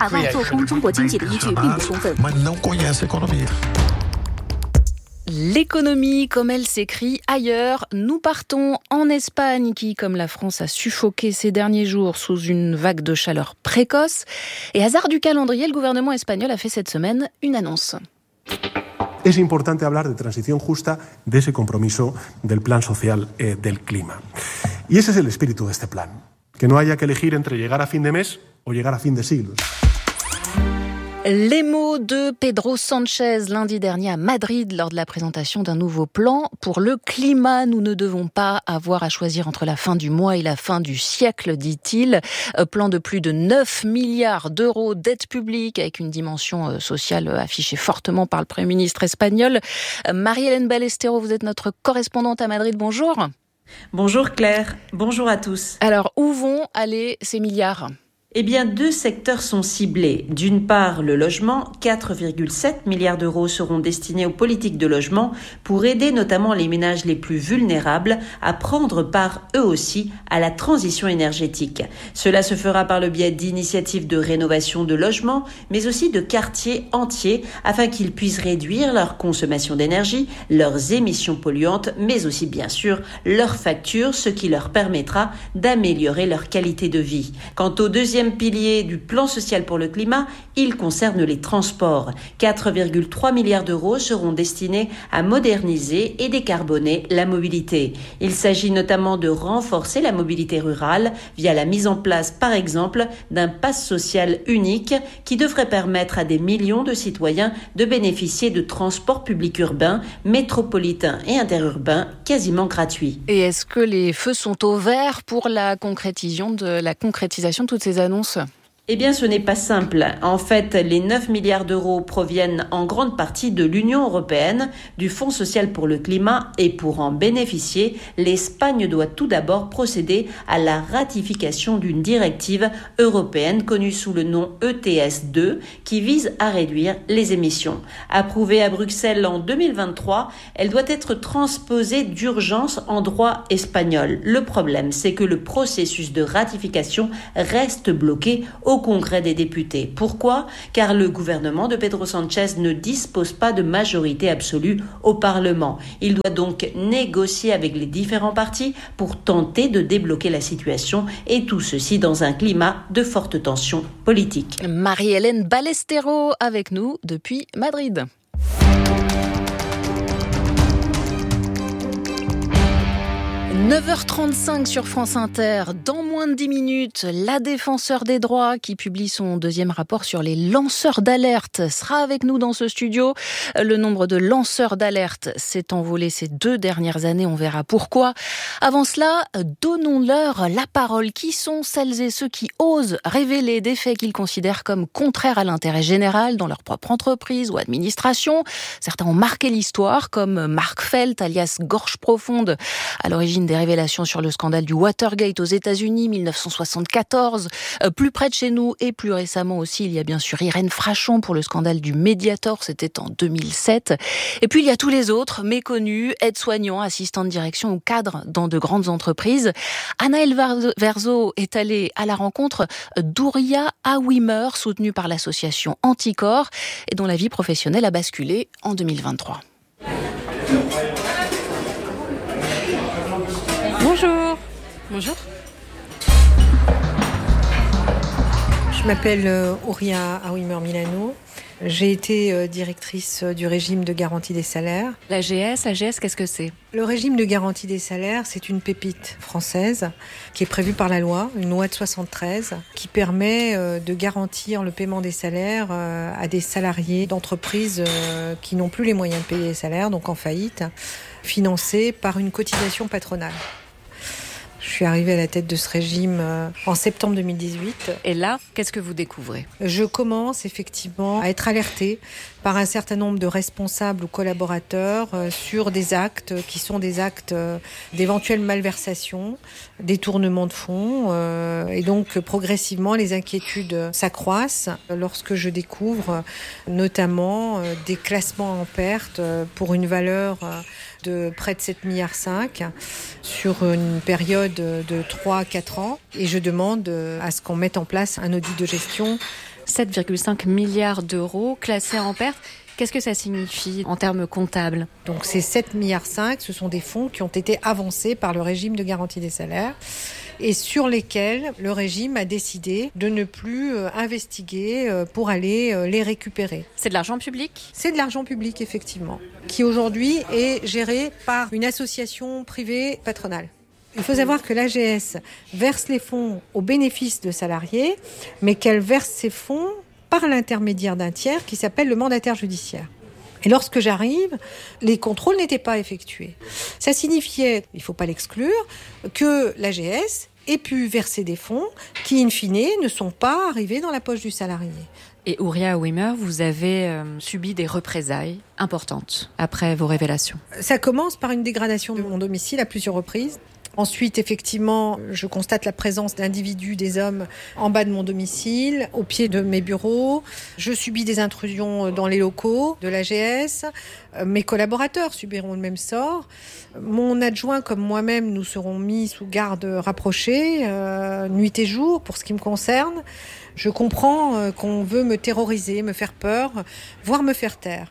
creation. L'économie, comme elle s'écrit ailleurs, nous partons en Espagne qui, comme la France, a suffoqué ces derniers jours sous une vague de chaleur précoce. Et hasard du calendrier, le gouvernement espagnol a fait cette semaine une annonce. Es importante hablar de transición justa, de ese compromiso del plan social del clima. Y ese es el espíritu de este plan. Que no haya que elegir entre llegar a fin de mes o llegar a fin de siglos. Les mots de Pedro Sánchez lundi dernier à Madrid lors de la présentation d'un nouveau plan pour le climat. Nous ne devons pas avoir à choisir entre la fin du mois et la fin du siècle, dit-il. Plan de plus de 9 milliards d'euros d'aide publique avec une dimension sociale affichée fortement par le Premier ministre espagnol. Marie-Hélène Ballesteros, vous êtes notre correspondante à Madrid. Bonjour. Bonjour Claire, bonjour à tous. Alors, où vont aller ces milliards ? Eh bien, 2 secteurs sont ciblés. D'une part, le logement, 4,7 milliards d'euros seront destinés aux politiques de logement pour aider notamment les ménages les plus vulnérables à prendre part eux aussi à la transition énergétique. Cela se fera par le biais d'initiatives de rénovation de logements, mais aussi de quartiers entiers afin qu'ils puissent réduire leur consommation d'énergie, leurs émissions polluantes, mais aussi bien sûr leurs factures, ce qui leur permettra d'améliorer leur qualité de vie. Quant au deuxième Deuxième pilier du plan social pour le climat, il concerne les transports. 4,3 milliards d'euros seront destinés à moderniser et décarboner la mobilité. Il s'agit notamment de renforcer la mobilité rurale via la mise en place, par exemple, d'un pass social unique qui devrait permettre à des millions de citoyens de bénéficier de transports publics urbains, métropolitains et interurbains quasiment gratuits. Et est-ce que les feux sont au vert pour la concrétisation de toutes ces annonces ? Eh bien, ce n'est pas simple. En fait, les 9 milliards d'euros proviennent en grande partie de l'Union européenne, du Fonds social pour le climat, et pour en bénéficier, l'Espagne doit tout d'abord procéder à la ratification d'une directive européenne connue sous le nom ETS2, qui vise à réduire les émissions. Approuvée à Bruxelles en 2023, elle doit être transposée d'urgence en droit espagnol. Le problème, c'est que le processus de ratification reste bloqué au Congrès des députés. Pourquoi ? Car le gouvernement de Pedro Sánchez ne dispose pas de majorité absolue au Parlement. Il doit donc négocier avec les différents partis pour tenter de débloquer la situation, et tout ceci dans un climat de forte tension politique. Marie-Hélène Ballestero avec nous depuis Madrid. 9h35 sur France Inter. Dans moins de 10 minutes, la défenseure des droits qui publie son deuxième rapport sur les lanceurs d'alerte sera avec nous dans ce studio. Le nombre de lanceurs d'alerte s'est envolé ces 2 dernières années, on verra pourquoi. Avant cela, donnons-leur la parole. Qui sont celles et ceux qui osent révéler des faits qu'ils considèrent comme contraires à l'intérêt général dans leur propre entreprise ou administration ? Certains ont marqué l'histoire, comme Mark Felt, alias Gorge Profonde, à l'origine des révélations sur le scandale du Watergate aux États-Unis, 1974. Plus près de chez nous et plus récemment aussi, il y a bien sûr Irène Frachon pour le scandale du Mediator, c'était en 2007. Et puis il y a tous les autres, méconnus, aides-soignants, assistants de direction ou cadres dans de grandes entreprises. Anaëlle Verzo est allée à la rencontre d'Ouria Aouimer, soutenue par l'association Anticorps et dont la vie professionnelle a basculé en 2023. Bonjour. Bonjour. Je m'appelle Ouria Aouimer Milano. J'ai été directrice du régime de garantie des salaires. L'AGS, qu'est-ce que c'est ? Le régime de garantie des salaires, c'est une pépite française qui est prévue par la loi, une loi de 73, qui permet de garantir le paiement des salaires à des salariés d'entreprises qui n'ont plus les moyens de payer les salaires, donc en faillite, financés par une cotisation patronale. Je suis arrivée à la tête de ce régime en septembre 2018. Et là, qu'est-ce que vous découvrez ? Je commence effectivement à être alertée par un certain nombre de responsables ou collaborateurs sur des actes qui sont des actes d'éventuelle malversation, détournement de fonds. Et donc, progressivement, les inquiétudes s'accroissent lorsque je découvre notamment des classements en perte pour une valeur de près de 7,5 milliards sur une période de 3 à 4 ans. Et je demande à ce qu'on mette en place un audit de gestion. 7,5 milliards d'euros classés en perte. Qu'est-ce que ça signifie en termes comptables ? Donc ces 7,5 milliards, ce sont des fonds qui ont été avancés par le régime de garantie des salaires et sur lesquels le régime a décidé de ne plus investiguer pour aller les récupérer. C'est de l'argent public ? C'est de l'argent public, effectivement, qui aujourd'hui est géré par une association privée patronale. Il faut savoir que l'AGS verse les fonds au bénéfice de salariés, mais qu'elle verse ces fonds par l'intermédiaire d'un tiers qui s'appelle le mandataire judiciaire. Et lorsque j'arrive, les contrôles n'étaient pas effectués. Ça signifiait, il ne faut pas l'exclure, que l'AGS ait pu verser des fonds qui, in fine, ne sont pas arrivés dans la poche du salarié. Et Ouria Aouimer, vous avez subi des représailles importantes après vos révélations. Ça commence par une dégradation de mon domicile à plusieurs reprises. Ensuite, effectivement, je constate la présence d'individus, des hommes, en bas de mon domicile, au pied de mes bureaux. Je subis des intrusions dans les locaux de l'AGS. Mes collaborateurs subiront le même sort. Mon adjoint, comme moi-même, nous serons mis sous garde rapprochée, nuit et jour, pour ce qui me concerne. Je comprends qu'on veut me terroriser, me faire peur, voire me faire taire.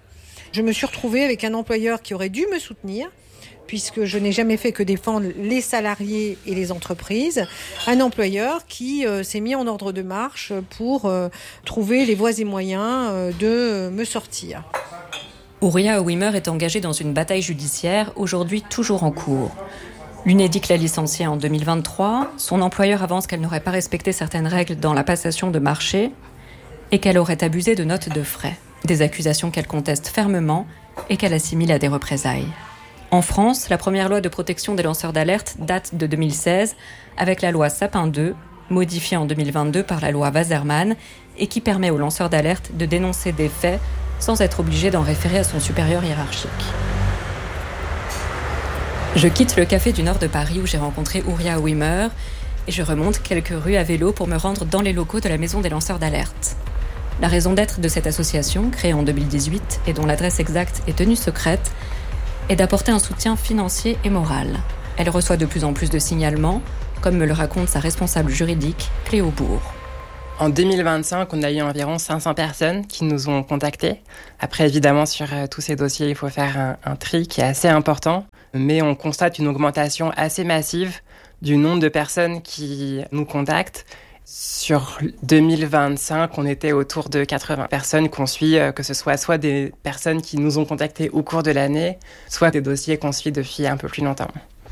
Je me suis retrouvée avec un employeur qui aurait dû me soutenir, puisque je n'ai jamais fait que défendre les salariés et les entreprises, un employeur qui s'est mis en ordre de marche pour trouver les voies et moyens de me sortir. Ouria Wimer est engagée dans une bataille judiciaire, aujourd'hui toujours en cours. L'Unédic l'a licenciée en 2023. Son employeur avance qu'elle n'aurait pas respecté certaines règles dans la passation de marché et qu'elle aurait abusé de notes de frais. Des accusations qu'elle conteste fermement et qu'elle assimile à des représailles. En France, la première loi de protection des lanceurs d'alerte date de 2016 avec la loi Sapin II, modifiée en 2022 par la loi Wasserman et qui permet aux lanceurs d'alerte de dénoncer des faits sans être obligé d'en référer à son supérieur hiérarchique. Je quitte le café du nord de Paris où j'ai rencontré Ouria Wimer et je remonte quelques rues à vélo pour me rendre dans les locaux de la Maison des lanceurs d'alerte. La raison d'être de cette association, créée en 2018 et dont l'adresse exacte est tenue secrète, est d'apporter un soutien financier et moral. Elle reçoit de plus en plus de signalements, comme me le raconte sa responsable juridique, Cléo Bourg. En 2025, on a eu environ 500 personnes qui nous ont contactés. Après, évidemment, sur tous ces dossiers, il faut faire un tri qui est assez important. Mais on constate une augmentation assez massive du nombre de personnes qui nous contactent. Sur 2025, on était autour de 80 personnes qu'on suit, que ce soit des personnes qui nous ont contactés au cours de l'année, soit des dossiers qu'on suit depuis un peu plus longtemps.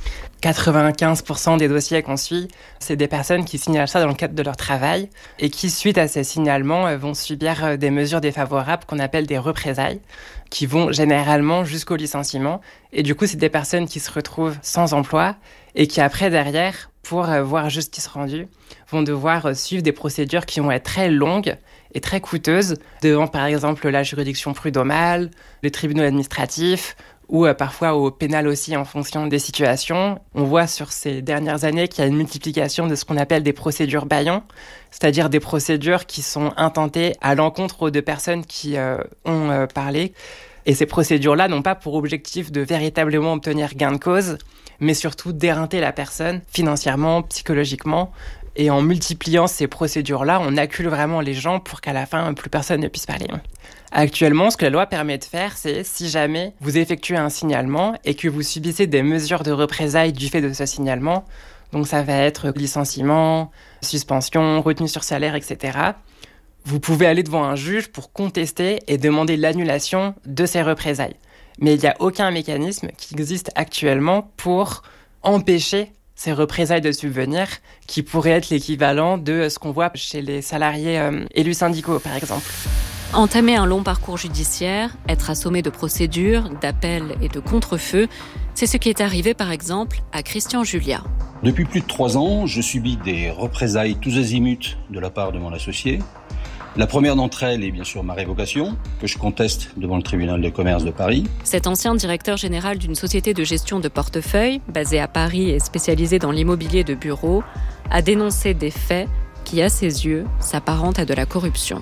95% des dossiers qu'on suit, c'est des personnes qui signalent ça dans le cadre de leur travail et qui, suite à ces signalements, vont subir des mesures défavorables qu'on appelle des représailles, qui vont généralement jusqu'au licenciement. Et du coup, c'est des personnes qui se retrouvent sans emploi et qui, après, derrière, pour voir justice rendue, vont devoir suivre des procédures qui vont être très longues et très coûteuses devant, par exemple, la juridiction prud'homale, les tribunaux administratifs, ou parfois au pénal aussi en fonction des situations. On voit sur ces dernières années qu'il y a une multiplication de ce qu'on appelle des procédures bâillons, c'est-à-dire des procédures qui sont intentées à l'encontre de personnes qui ont parlé. Et ces procédures-là n'ont pas pour objectif de véritablement obtenir gain de cause, mais surtout d'éreinter la personne financièrement, psychologiquement. Et en multipliant ces procédures-là, on accule vraiment les gens pour qu'à la fin, plus personne ne puisse parler. Actuellement, ce que la loi permet de faire, c'est si jamais vous effectuez un signalement et que vous subissez des mesures de représailles du fait de ce signalement, donc ça va être licenciement, suspension, retenue sur salaire, etc., vous pouvez aller devant un juge pour contester et demander l'annulation de ces représailles. Mais il n'y a aucun mécanisme qui existe actuellement pour empêcher ces représailles de subvenir, qui pourraient être l'équivalent de ce qu'on voit chez les salariés élus syndicaux, par exemple. Entamer un long parcours judiciaire, être assommé de procédures, d'appels et de contre-feux, c'est ce qui est arrivé par exemple à Christian Julia. Depuis plus de 3 ans, je subis des représailles tous azimuts de la part de mon associé. La première d'entre elles est bien sûr ma révocation, que je conteste devant le tribunal de commerce de Paris. Cet ancien directeur général d'une société de gestion de portefeuille, basée à Paris et spécialisée dans l'immobilier de bureau, a dénoncé des faits qui, à ses yeux, s'apparentent à de la corruption.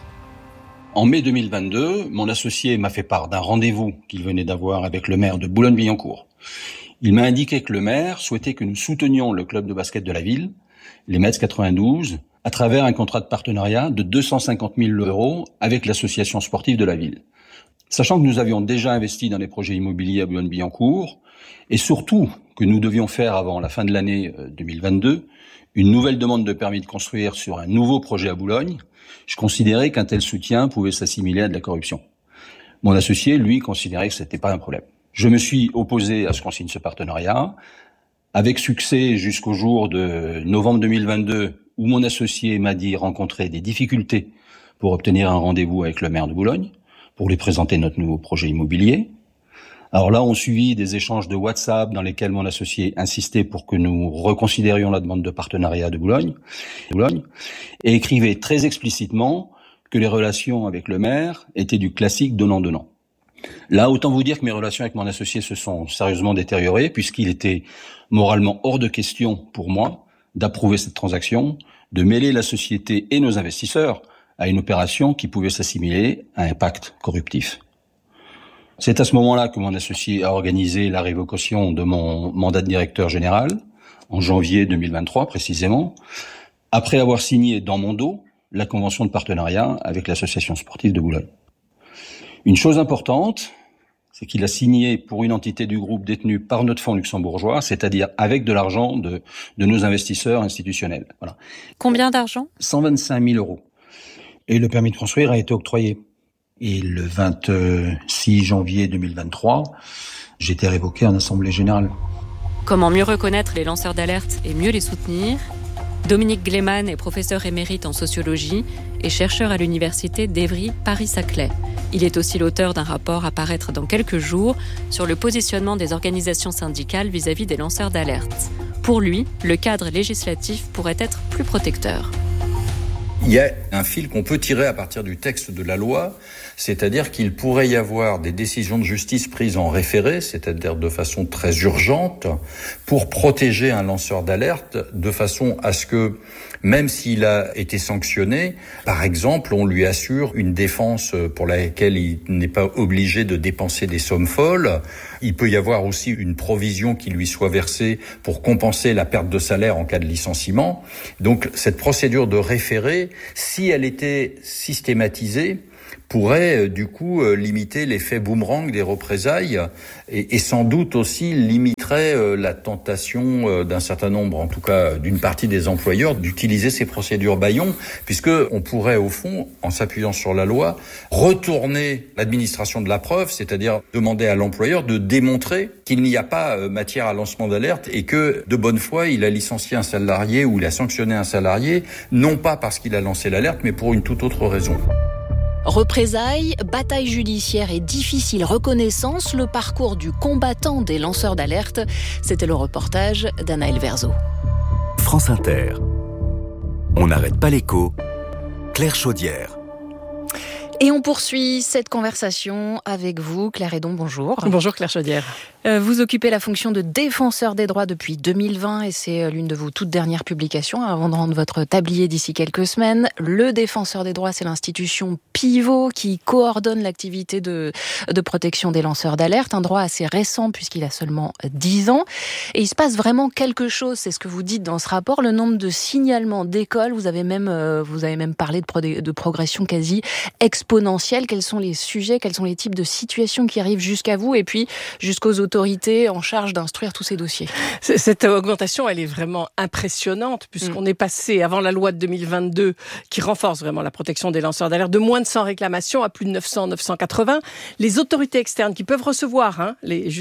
En mai 2022, mon associé m'a fait part d'un rendez-vous qu'il venait d'avoir avec le maire de Boulogne-Billancourt. Il m'a indiqué que le maire souhaitait que nous soutenions le club de basket de la ville, les Mets 92, à travers un contrat de partenariat de 250 000 € avec l'association sportive de la ville. Sachant que nous avions déjà investi dans les projets immobiliers à Boulogne-Billancourt, et surtout que nous devions faire avant la fin de l'année 2022 une nouvelle demande de permis de construire sur un nouveau projet à Boulogne, je considérais qu'un tel soutien pouvait s'assimiler à de la corruption. Mon associé, lui, considérait que c'était pas un problème. Je me suis opposé à ce qu'on signe ce partenariat, avec succès jusqu'au jour de novembre 2022, où mon associé m'a dit rencontrer des difficultés pour obtenir un rendez-vous avec le maire de Boulogne, pour lui présenter notre nouveau projet immobilier. Alors là, on suivit des échanges de WhatsApp dans lesquels mon associé insistait pour que nous reconsidérions la demande de partenariat de Boulogne, et écrivait très explicitement que les relations avec le maire étaient du classique donnant-donnant. Là, autant vous dire que mes relations avec mon associé se sont sérieusement détériorées, puisqu'il était moralement hors de question pour moi d'approuver cette transaction, de mêler la société et nos investisseurs à une opération qui pouvait s'assimiler à un pacte corruptif. C'est à ce moment-là que mon associé a organisé la révocation de mon mandat de directeur général, en janvier 2023 précisément, après avoir signé dans mon dos la convention de partenariat avec l'association sportive de Boulogne. Une chose importante, C'est qu'il a signé pour une entité du groupe détenue par notre fonds luxembourgeois, c'est-à-dire avec de l'argent de nos investisseurs institutionnels. Voilà. Combien d'argent ? 125 000 €. Et le permis de construire a été octroyé. Et le 26 janvier 2023, j'ai été révoqué en Assemblée générale. Comment mieux reconnaître les lanceurs d'alerte et mieux les soutenir ? Dominique Gleeman est professeur émérite en sociologie et chercheur à l'université d'Evry Paris-Saclay. Il est aussi l'auteur d'un rapport à paraître dans quelques jours sur le positionnement des organisations syndicales vis-à-vis des lanceurs d'alerte. Pour lui, le cadre législatif pourrait être plus protecteur. Il y a un fil qu'on peut tirer à partir du texte de la loi, c'est-à-dire qu'il pourrait y avoir des décisions de justice prises en référé, c'est-à-dire de façon très urgente, pour protéger un lanceur d'alerte, de façon à ce que, même s'il a été sanctionné, par exemple, on lui assure une défense pour laquelle il n'est pas obligé de dépenser des sommes folles. Il peut y avoir aussi une provision qui lui soit versée pour compenser la perte de salaire en cas de licenciement. Donc, cette procédure de référé, si elle était systématisée, pourrait du coup limiter l'effet boomerang des représailles et sans doute aussi limiterait la tentation d'un certain nombre, en tout cas d'une partie des employeurs, d'utiliser ces procédures bâillons, puisque on pourrait au fond, en s'appuyant sur la loi, retourner l'administration de la preuve, c'est-à-dire demander à l'employeur de démontrer qu'il n'y a pas matière à lancement d'alerte et que de bonne foi il a licencié un salarié ou il a sanctionné un salarié, non pas parce qu'il a lancé l'alerte, mais pour une toute autre raison. Représailles, bataille judiciaire et difficile reconnaissance, le parcours du combattant des lanceurs d'alerte. C'était le reportage d'Anaël Verzo. France Inter. On n'arrête pas l'écho. Claire Chaudière. Et on poursuit cette conversation avec vous, Claire Hédon, bonjour. Bonjour Claire Chaudière. Vous occupez la fonction de défenseur des droits depuis 2020 et c'est l'une de vos toutes dernières publications avant de rendre votre tablier d'ici quelques semaines. Le défenseur des droits, c'est l'institution pivot qui coordonne l'activité de protection des lanceurs d'alerte, un droit assez récent puisqu'il a seulement 10 ans. Et il se passe vraiment quelque chose, c'est ce que vous dites dans ce rapport, le nombre de signalements d'écoles, vous avez même parlé de progression quasi exponentielle. Quels sont les sujets, quels sont les types de situations qui arrivent jusqu'à vous et puis jusqu'aux autorités en charge d'instruire tous ces dossiers? Cette augmentation, elle est vraiment impressionnante puisqu'on est passé, avant la loi de 2022, qui renforce vraiment la protection des lanceurs d'alerte, de moins de 100 réclamations à plus de 900, 980. Les autorités externes qui peuvent recevoir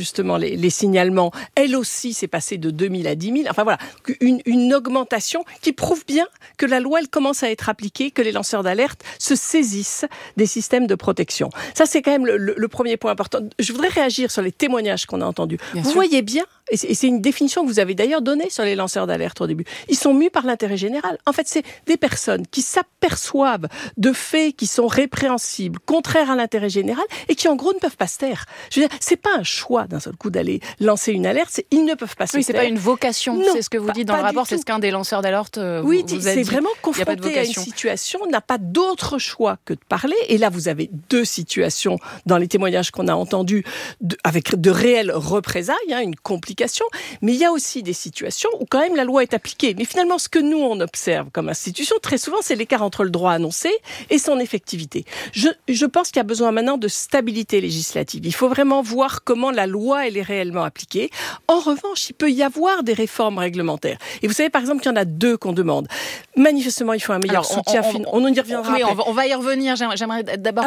les signalements, elles aussi, c'est passé de 2000 à 10 000. Enfin voilà, une augmentation qui prouve bien que la loi, elle commence à être appliquée, que les lanceurs d'alerte se saisissent des systèmes de protection. Ça, c'est quand même le premier point important. Je voudrais réagir sur les témoignages qu'on a entendus. Vous voyez bien, et c'est une définition que vous avez d'ailleurs donnée sur les lanceurs d'alerte au début, ils sont mus par l'intérêt général. En fait, c'est des personnes qui s'aperçoivent de faits qui sont répréhensibles, contraires à l'intérêt général, et qui en gros ne peuvent pas se taire. Je veux dire, c'est pas un choix d'un seul coup d'aller lancer une alerte, ils ne peuvent pas se taire. Oui, c'est pas une vocation, non, c'est ce que vous dites dans le rapport, c'est ce qu'un des lanceurs d'alerte vous a dit. C'est vraiment confronté à une situation, n'a pas d'autre choix que de parler, et là vous avez deux situations dans les témoignages qu'on a entendus, avec de réelles représailles, une complication, mais il y a aussi des situations où quand même la loi est appliquée. Mais finalement, ce que nous, on observe comme institution, très souvent, c'est l'écart entre le droit annoncé et son effectivité. Je pense qu'il y a besoin maintenant de stabilité législative. Il faut vraiment voir comment la loi, elle est réellement appliquée. En revanche, il peut y avoir des réformes réglementaires. Et vous savez, par exemple, qu'il y en a deux qu'on demande. Manifestement, il faut un meilleur soutien. On y reviendra après. On va y revenir. J'aimerais d'abord...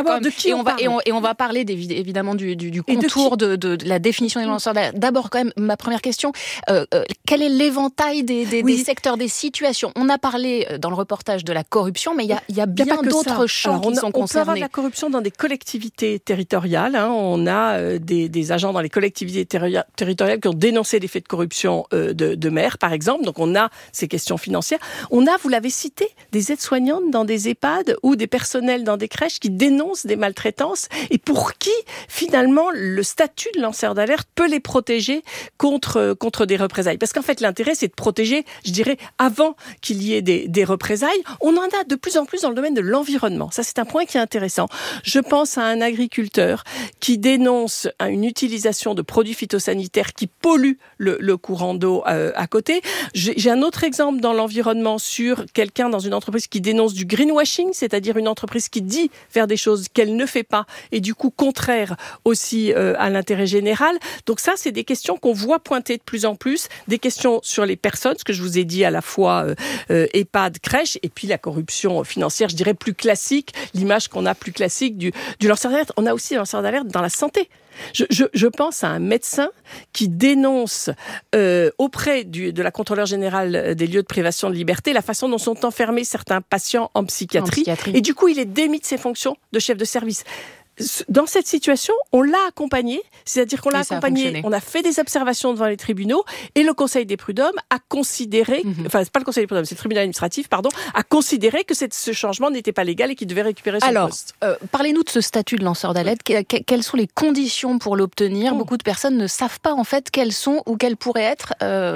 on va parler évidemment du contour de la définition des lanceurs d'alerte. D'abord, quand même, ma première question, quel est l'éventail des secteurs, des situations? On a parlé dans le reportage de la corruption, mais il y a bien d'autres champs qui sont concernés. On peut avoir de la corruption dans des collectivités territoriales. On a des agents dans les collectivités territoriales qui ont dénoncé des faits de corruption de maires, par exemple. Donc on a ces questions financières. On a, vous l'avez cité, des aides-soignantes dans des EHPAD ou des personnels dans des crèches qui dénoncent des maltraitances et pour qui, finalement, le statut de lanceur d'alerte peut les protéger contre des représailles. Parce qu'en fait, l'intérêt, c'est de protéger, je dirais, avant qu'il y ait des représailles. On en a de plus en plus dans le domaine de l'environnement. Ça, c'est un point qui est intéressant. Je pense à un agriculteur qui dénonce une utilisation de produits phytosanitaires qui polluent le courant d'eau à côté. J'ai un autre exemple dans l'environnement sur quelqu'un dans une entreprise qui dénonce du greenwashing, c'est-à-dire une entreprise qui dit faire des choses qu'elle ne fait pas et du coup contraire aussi à l'intérêt général. Donc ça, c'est des questions qu'on voit pointer de plus en plus, des questions sur les personnes, ce que je vous ai dit à la fois EHPAD, crèche, et puis la corruption financière, je dirais plus classique, l'image qu'on a plus classique du lanceur d'alerte. On a aussi un lanceur d'alerte dans la santé. Je pense à un médecin qui dénonce auprès de la contrôleure générale des lieux de privation de liberté la façon dont sont enfermés certains patients en psychiatrie. Et du coup, il est démis de ses fonctions de chef de service. Dans cette situation, on l'a accompagné, c'est-à-dire qu'on l'a accompagné, on a fait des observations devant les tribunaux et le Conseil des prud'hommes a considéré, enfin c'est pas le Conseil des prud'hommes, c'est le tribunal administratif, a considéré que ce changement n'était pas légal et qu'il devait récupérer son poste. Alors, parlez-nous de ce statut de lanceur d'alerte. Quelles sont les conditions pour l'obtenir ? Beaucoup de personnes ne savent pas en fait quelles sont ou quelles pourraient être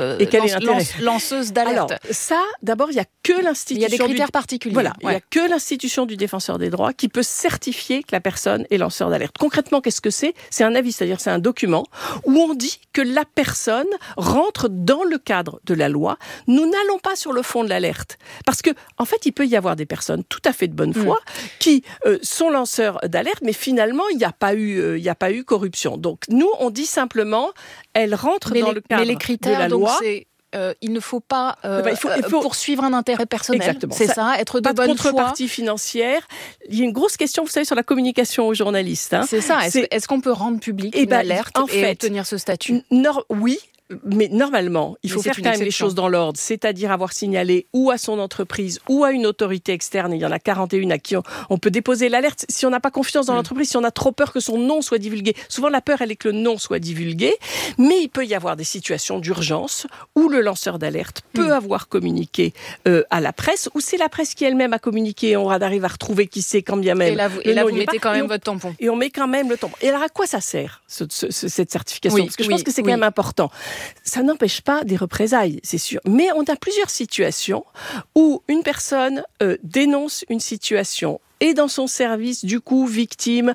lanceuses d'alerte. Alors ça, d'abord, il y a que l'institution. Il y a des critères particuliers. Voilà, il y a que l'institution du défenseur des droits qui peut certifier que la personne est lanceur d'alerte. Concrètement, qu'est-ce que c'est ? C'est un avis, c'est-à-dire c'est un document où on dit que la personne rentre dans le cadre de la loi. Nous n'allons pas sur le fond de l'alerte. Parce que, en fait, il peut y avoir des personnes tout à fait de bonne foi qui sont lanceurs d'alerte, mais finalement, il n'y a pas eu corruption. Donc, nous, on dit simplement, elle rentre dans le cadre les critères, de la loi. Il ne faut pas il faut poursuivre un intérêt personnel. Exactement. C'est ça, être de bonne foi. Contrepartie financière. Il y a une grosse question, vous savez, sur la communication aux journalistes. C'est ça. Est-ce qu'on peut rendre public une alerte et obtenir ce statut ? Oui. Mais normalement, il faut faire quand même les choses dans l'ordre, c'est-à-dire avoir signalé ou à son entreprise ou à une autorité externe, et il y en a 41 à qui on peut déposer l'alerte. Si on n'a pas confiance dans l'entreprise, si on a trop peur que son nom soit divulgué, souvent la peur, elle est que le nom soit divulgué, mais il peut y avoir des situations d'urgence où le lanceur d'alerte peut avoir communiqué à la presse, ou c'est la presse qui elle-même a communiqué et on arrive à retrouver qui c'est quand bien même. Et là vous mettez quand même votre tampon. Et on met quand même le tampon. Et alors à quoi ça sert, cette certification ? Parce que je pense que c'est quand même important. Ça n'empêche pas des représailles, c'est sûr. Mais on a plusieurs situations où une personne dénonce une situation et dans son service, du coup, victime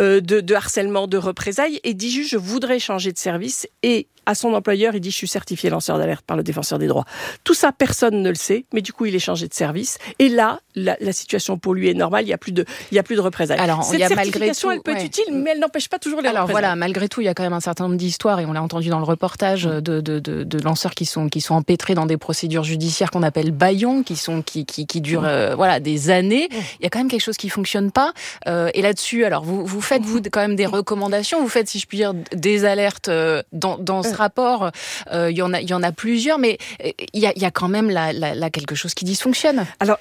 de harcèlement, de représailles, et dit juste, je voudrais changer de service, et à son employeur, il dit, je suis certifié lanceur d'alerte par le défenseur des droits. Tout ça, personne ne le sait, mais du coup, il est changé de service, et là, la situation pour lui est normale, il y a plus de représailles. Alors, cette certification, elle peut être utile, mais elle n'empêche pas toujours les représailles. Alors voilà, malgré tout, il y a quand même un certain nombre d'histoires, et on l'a entendu dans le reportage, de lanceurs qui sont empêtrés dans des procédures judiciaires qu'on appelle bâillons, qui durent des années. Il y a quand même quelque chose qui fonctionne pas. Et là-dessus, alors vous faites quand même des recommandations, vous faites, si je puis dire, des alertes dans ce rapport. Il y en a plusieurs, mais il y a quand même là quelque chose qui dysfonctionne. Alors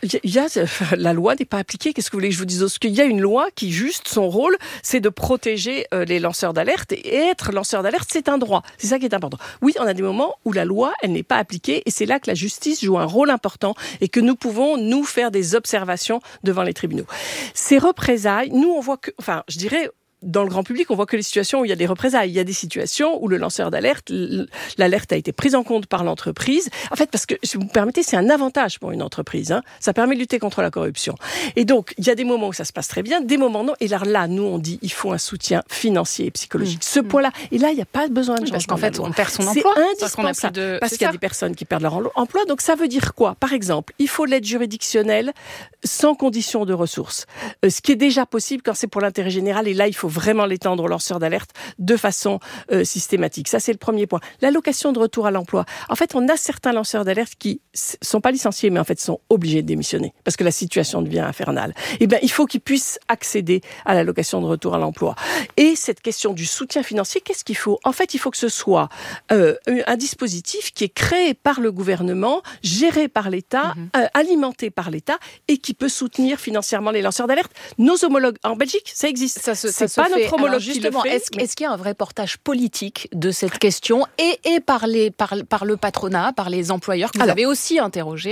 la loi n'est pas appliquée. Qu'est-ce que vous voulez que je vous dise ? Parce qu'il y a une loi qui, juste, son rôle, c'est de protéger les lanceurs d'alerte, et être lanceur d'alerte, c'est un droit. C'est ça qui est important. Oui, on a des moments où la loi, elle n'est pas appliquée, et c'est là que la justice joue un rôle important et que nous pouvons, nous, faire des observations devant les tribunaux. Ces représailles, nous, on voit que, je dirais, dans le grand public, on voit que les situations où il y a des représailles. Il y a des situations où le lanceur d'alerte, l'alerte a été prise en compte par l'entreprise. En fait, parce que, si vous me permettez, c'est un avantage pour une entreprise. Ça permet de lutter contre la corruption. Et donc, il y a des moments où ça se passe très bien, des moments non. Et là, nous, on dit, il faut un soutien financier et psychologique. Ce point-là. Et là, il n'y a pas besoin de changement. Parce qu'en fait, on perd son emploi. C'est indispensable. Parce qu'il y a des personnes qui perdent leur emploi. Donc, ça veut dire quoi ? Par exemple, il faut l'aide juridictionnelle sans condition de ressources. Ce qui est déjà possible quand c'est pour l'intérêt général. Et là, il faut vraiment l'étendre aux lanceurs d'alerte de façon systématique. Ça, c'est le premier point. L'allocation de retour à l'emploi. En fait, on a certains lanceurs d'alerte qui sont pas licenciés, mais en fait sont obligés de démissionner parce que la situation devient infernale. Eh bien, il faut qu'ils puissent accéder à l'allocation de retour à l'emploi. Et cette question du soutien financier, qu'est-ce qu'il faut ? En fait, il faut que ce soit un dispositif qui est créé par le gouvernement, géré par l'État, alimenté par l'État, et qui peut soutenir financièrement les lanceurs d'alerte. Nos homologues en Belgique, ça existe. C'est pas notre homologue qui le fait. Est-ce qu'il y a un vrai portage politique de cette question et par le patronat, par les employeurs que vous avez aussi interrogés ?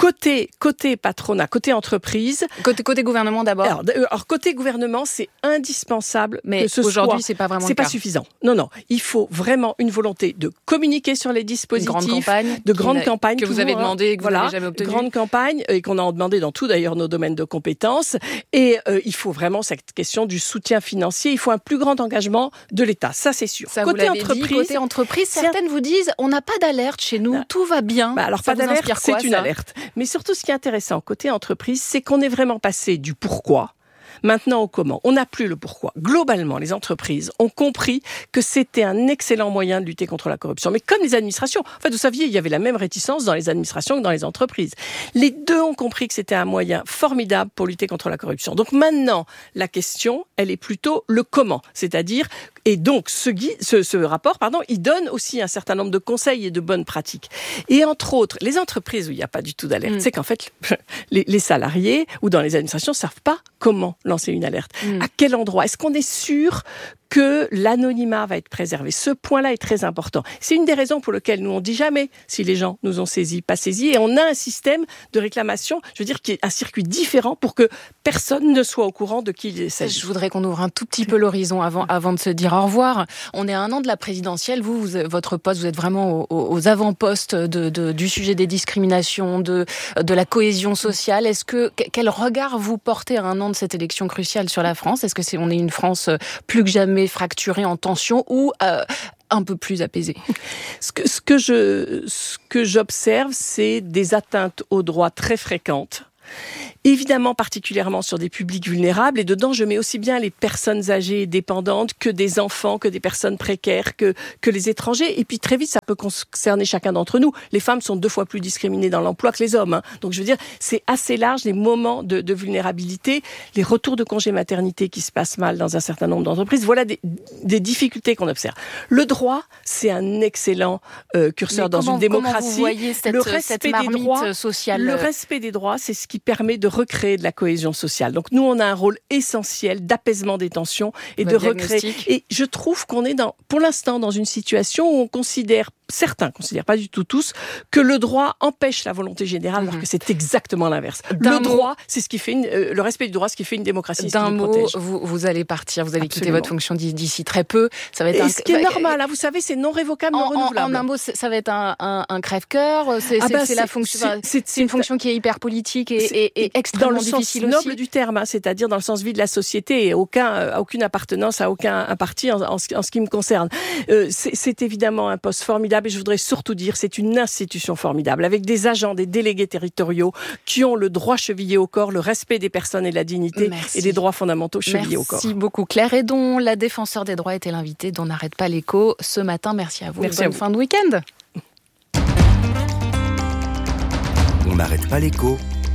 Côté patronat, côté entreprise. Côté gouvernement d'abord. Alors, côté gouvernement, c'est indispensable. Mais aujourd'hui, c'est pas vraiment le cas. C'est pas suffisant. Non. Il faut vraiment une volonté de communiquer sur les dispositifs. De grandes campagnes. Que vous avez demandé et que vous n'avez jamais obtenu. Grandes campagnes et qu'on a demandé dans tout d'ailleurs nos domaines de compétences. Et il faut vraiment cette question du soutien financier. Il faut un plus grand engagement de l'État. Ça, c'est sûr. Ça, côté entreprise, certaines vous disent, on n'a pas d'alerte chez nous, tout va bien. Alors, pas d'alerte, c'est une alerte. Mais surtout, ce qui est intéressant côté entreprise, c'est qu'on est vraiment passé du pourquoi maintenant au comment. On n'a plus le pourquoi. Globalement, les entreprises ont compris que c'était un excellent moyen de lutter contre la corruption. Mais comme les administrations, en fait, vous saviez, il y avait la même réticence dans les administrations que dans les entreprises. Les deux ont compris que c'était un moyen formidable pour lutter contre la corruption. Donc maintenant, la question, elle est plutôt le comment. C'est-à-dire, et donc ce rapport, il donne aussi un certain nombre de conseils et de bonnes pratiques. Et entre autres, les entreprises où il n'y a pas du tout d'alerte, c'est qu'en fait, les salariés ou dans les administrations ne savent pas comment lancer une alerte. À quel endroit? Est-ce qu'on est sûr que l'anonymat va être préservé? Ce point-là est très important. C'est une des raisons pour lesquelles nous, on ne dit jamais si les gens nous ont saisis, pas saisis. Et on a un système de réclamation, qui est un circuit différent pour que personne ne soit au courant de qui il s'agit. Je voudrais qu'on ouvre un tout petit peu l'horizon avant de se dire au revoir. On est à 1 an de la présidentielle. Votre poste, vous êtes vraiment aux avant-postes du sujet des discriminations, de la cohésion sociale. Quel regard vous portez à 1 an de cette élection cruciale sur la France? Est-ce que on est une France plus que jamais fracturée en tension ou un peu plus apaisée? Ce que j'observe, c'est des atteintes aux droits très fréquentes. Évidemment, particulièrement sur des publics vulnérables. Et dedans, je mets aussi bien les personnes âgées et dépendantes que des enfants, que des personnes précaires, que les étrangers. Et puis, très vite, ça peut concerner chacun d'entre nous. Les femmes sont 2 fois plus discriminées dans l'emploi que les hommes. Donc, je veux dire, c'est assez large, les moments de vulnérabilité, les retours de congé maternité qui se passent mal dans un certain nombre d'entreprises. Voilà des difficultés qu'on observe. Le droit, c'est un excellent curseur dans une démocratie. Comment vous voyez cette marmite sociale? Le respect des droits, c'est ce qui permet de recréer de la cohésion sociale. Donc nous, on a un rôle essentiel d'apaisement des tensions et de recréer. Et je trouve qu'on est pour l'instant dans une situation où certains considèrent, pas du tout tous, que le droit empêche la volonté générale, alors que c'est exactement l'inverse. Le droit, c'est ce qui fait le respect du droit, ce qui fait une démocratie. D'un mot, vous allez partir, vous allez quitter votre fonction d'ici très peu. Ça va être ce qui est normal, vous savez, c'est non révocable, non renouvelable. En un mot, ça va être un crève-cœur. C'est la fonction. C'est une fonction qui est hyper politique et extrêmement difficile aussi. Dans le sens noble du terme, c'est-à-dire dans le sens vie de la société et aucune appartenance à aucun parti en ce qui me concerne. C'est évidemment un poste formidable et je voudrais surtout dire c'est une institution formidable avec des agents, des délégués territoriaux qui ont le droit chevillé au corps, le respect des personnes et la dignité et des droits fondamentaux chevillés au corps. Merci beaucoup Claire Hédon, la défenseure des droits était l'invitée d'On n'arrête pas l'écho ce matin. Merci à vous. Bonne fin de week-end. On n'arrête pas l'écho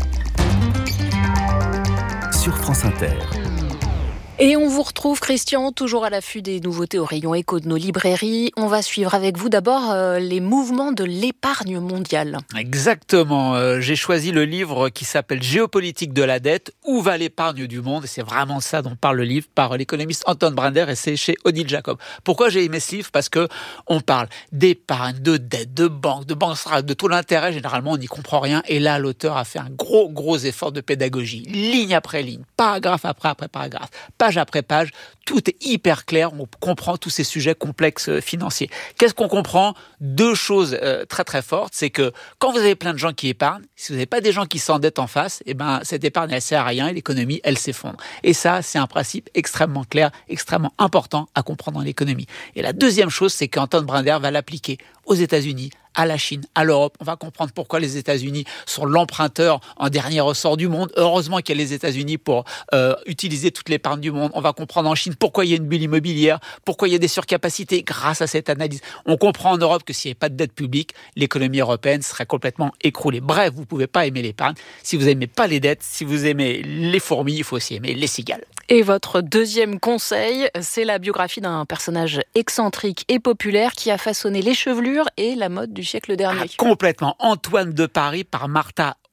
sur France Inter. Et on vous retrouve, Christian, toujours à l'affût des nouveautés au rayon éco de nos librairies. On va suivre avec vous d'abord les mouvements de l'épargne mondiale. Exactement. J'ai choisi le livre qui s'appelle Géopolitique de la dette. Où va l'épargne du monde? Et c'est vraiment ça dont parle le livre par l'économiste Anton Brinder et c'est chez Odile Jacob. Pourquoi j'ai aimé ce livre? Parce que on parle d'épargne, de dette, de banque centrale, de taux d'intérêt. Généralement, on n'y comprend rien. Et là, l'auteur a fait un gros effort de pédagogie. Ligne après ligne, paragraphe après paragraphe, page après page, tout est hyper clair, on comprend tous ces sujets complexes financiers. Qu'est-ce qu'on comprend? 2 choses très fortes, c'est que quand vous avez plein de gens qui épargnent, si vous n'avez pas des gens qui s'endettent en face, cette épargne elle sert à rien et l'économie elle s'effondre. Et ça, c'est un principe extrêmement clair, extrêmement important à comprendre dans l'économie. Et la deuxième chose, c'est qu'Anton Brinder va l'appliquer aux États-Unis, à la Chine, à l'Europe. On va comprendre pourquoi les États-Unis sont l'emprunteur en dernier ressort du monde. Heureusement qu'il y a les États-Unis pour utiliser toute l'épargne du monde. On va comprendre en Chine pourquoi il y a une bulle immobilière, pourquoi il y a des surcapacités grâce à cette analyse. On comprend en Europe que s'il n'y avait pas de dette publique, l'économie européenne serait complètement écroulée. Bref, vous ne pouvez pas aimer l'épargne. Si vous n'aimez pas les dettes, si vous aimez les fourmis, il faut aussi aimer les cigales. Et votre deuxième conseil, c'est la biographie d'un personnage excentrique et populaire qui a façonné les chevelures et la mode du siècle dernier. Complètement. Antoine de Paris par Martha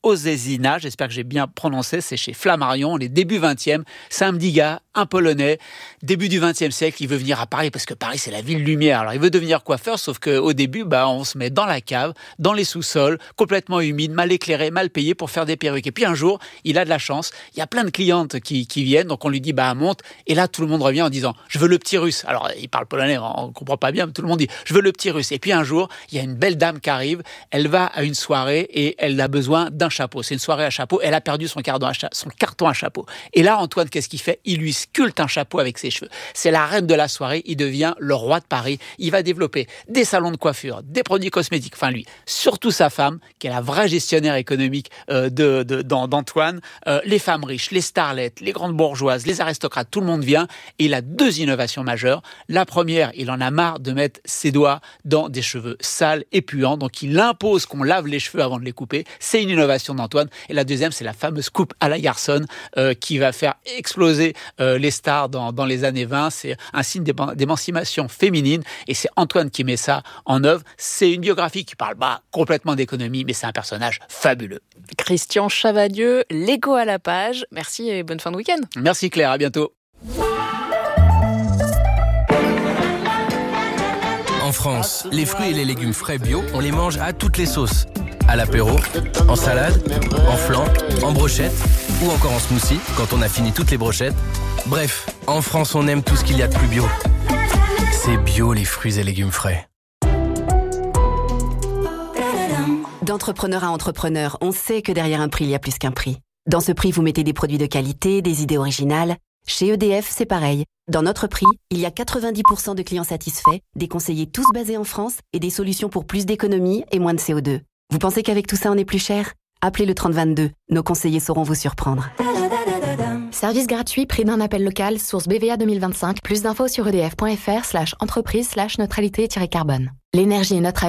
Ozezina, j'espère que j'ai bien prononcé, c'est chez Flammarion, on est début 20e, c'est un petit gars, un Polonais, début du 20e siècle, il veut venir à Paris, parce que Paris c'est la ville lumière, alors il veut devenir coiffeur, sauf qu'au début, on se met dans la cave, dans les sous-sols, complètement humide, mal éclairé, mal payé pour faire des perruques. Et puis un jour, il a de la chance, il y a plein de clientes qui viennent, donc on lui dit monte, et là tout le monde revient en disant je veux le petit russe. Alors il parle polonais, on ne comprend pas bien, mais tout le monde dit je veux le petit russe. Et puis un jour, il y a une belle dame qui arrive, elle va à une soirée et elle a besoin d'un chapeau. C'est une soirée à chapeau, elle a perdu son carton à chapeau. Et là, Antoine, qu'est-ce qu'il fait? Il lui sculpte un chapeau avec ses cheveux. C'est la reine de la soirée, il devient le roi de Paris. Il va développer des salons de coiffure, des produits cosmétiques, enfin lui, surtout sa femme, qui est la vraie gestionnaire économique d'Antoine, les femmes riches, les starlettes, les grandes bourgeoises, les aristocrates, tout le monde vient. Et il a 2 innovations majeures. La première, il en a marre de mettre ses doigts dans des cheveux sales et puants, donc il impose qu'on lave les cheveux avant de les couper. C'est une innovation d'Antoine. Et la deuxième, c'est la fameuse coupe à la garçonne qui va faire exploser les stars dans les années 20. C'est un signe d'émancipation féminine et c'est Antoine qui met ça en œuvre. C'est une biographie qui parle complètement d'économie, mais c'est un personnage fabuleux. Christian Chavadieu, L'Écho à la page. Merci et bonne fin de week-end. Merci Claire, à bientôt. En France, les fruits et les légumes frais bio, on les mange à toutes les sauces. À l'apéro, en salade, en flan, en brochette ou encore en smoothie quand on a fini toutes les brochettes. Bref, en France, on aime tout ce qu'il y a de plus bio. C'est bio les fruits et légumes frais. D'entrepreneur à entrepreneur, on sait que derrière un prix, il y a plus qu'un prix. Dans ce prix, vous mettez des produits de qualité, des idées originales. Chez EDF, c'est pareil. Dans notre prix, il y a 90% de clients satisfaits, des conseillers tous basés en France et des solutions pour plus d'économie et moins de CO2. Vous pensez qu'avec tout ça, on est plus cher? Appelez le 3022. Nos conseillers sauront vous surprendre. Service gratuit, prix d'un appel local, source BVA 2025. Plus d'infos sur edf.fr/entreprise/neutralité-carbone. L'énergie est notre avenir.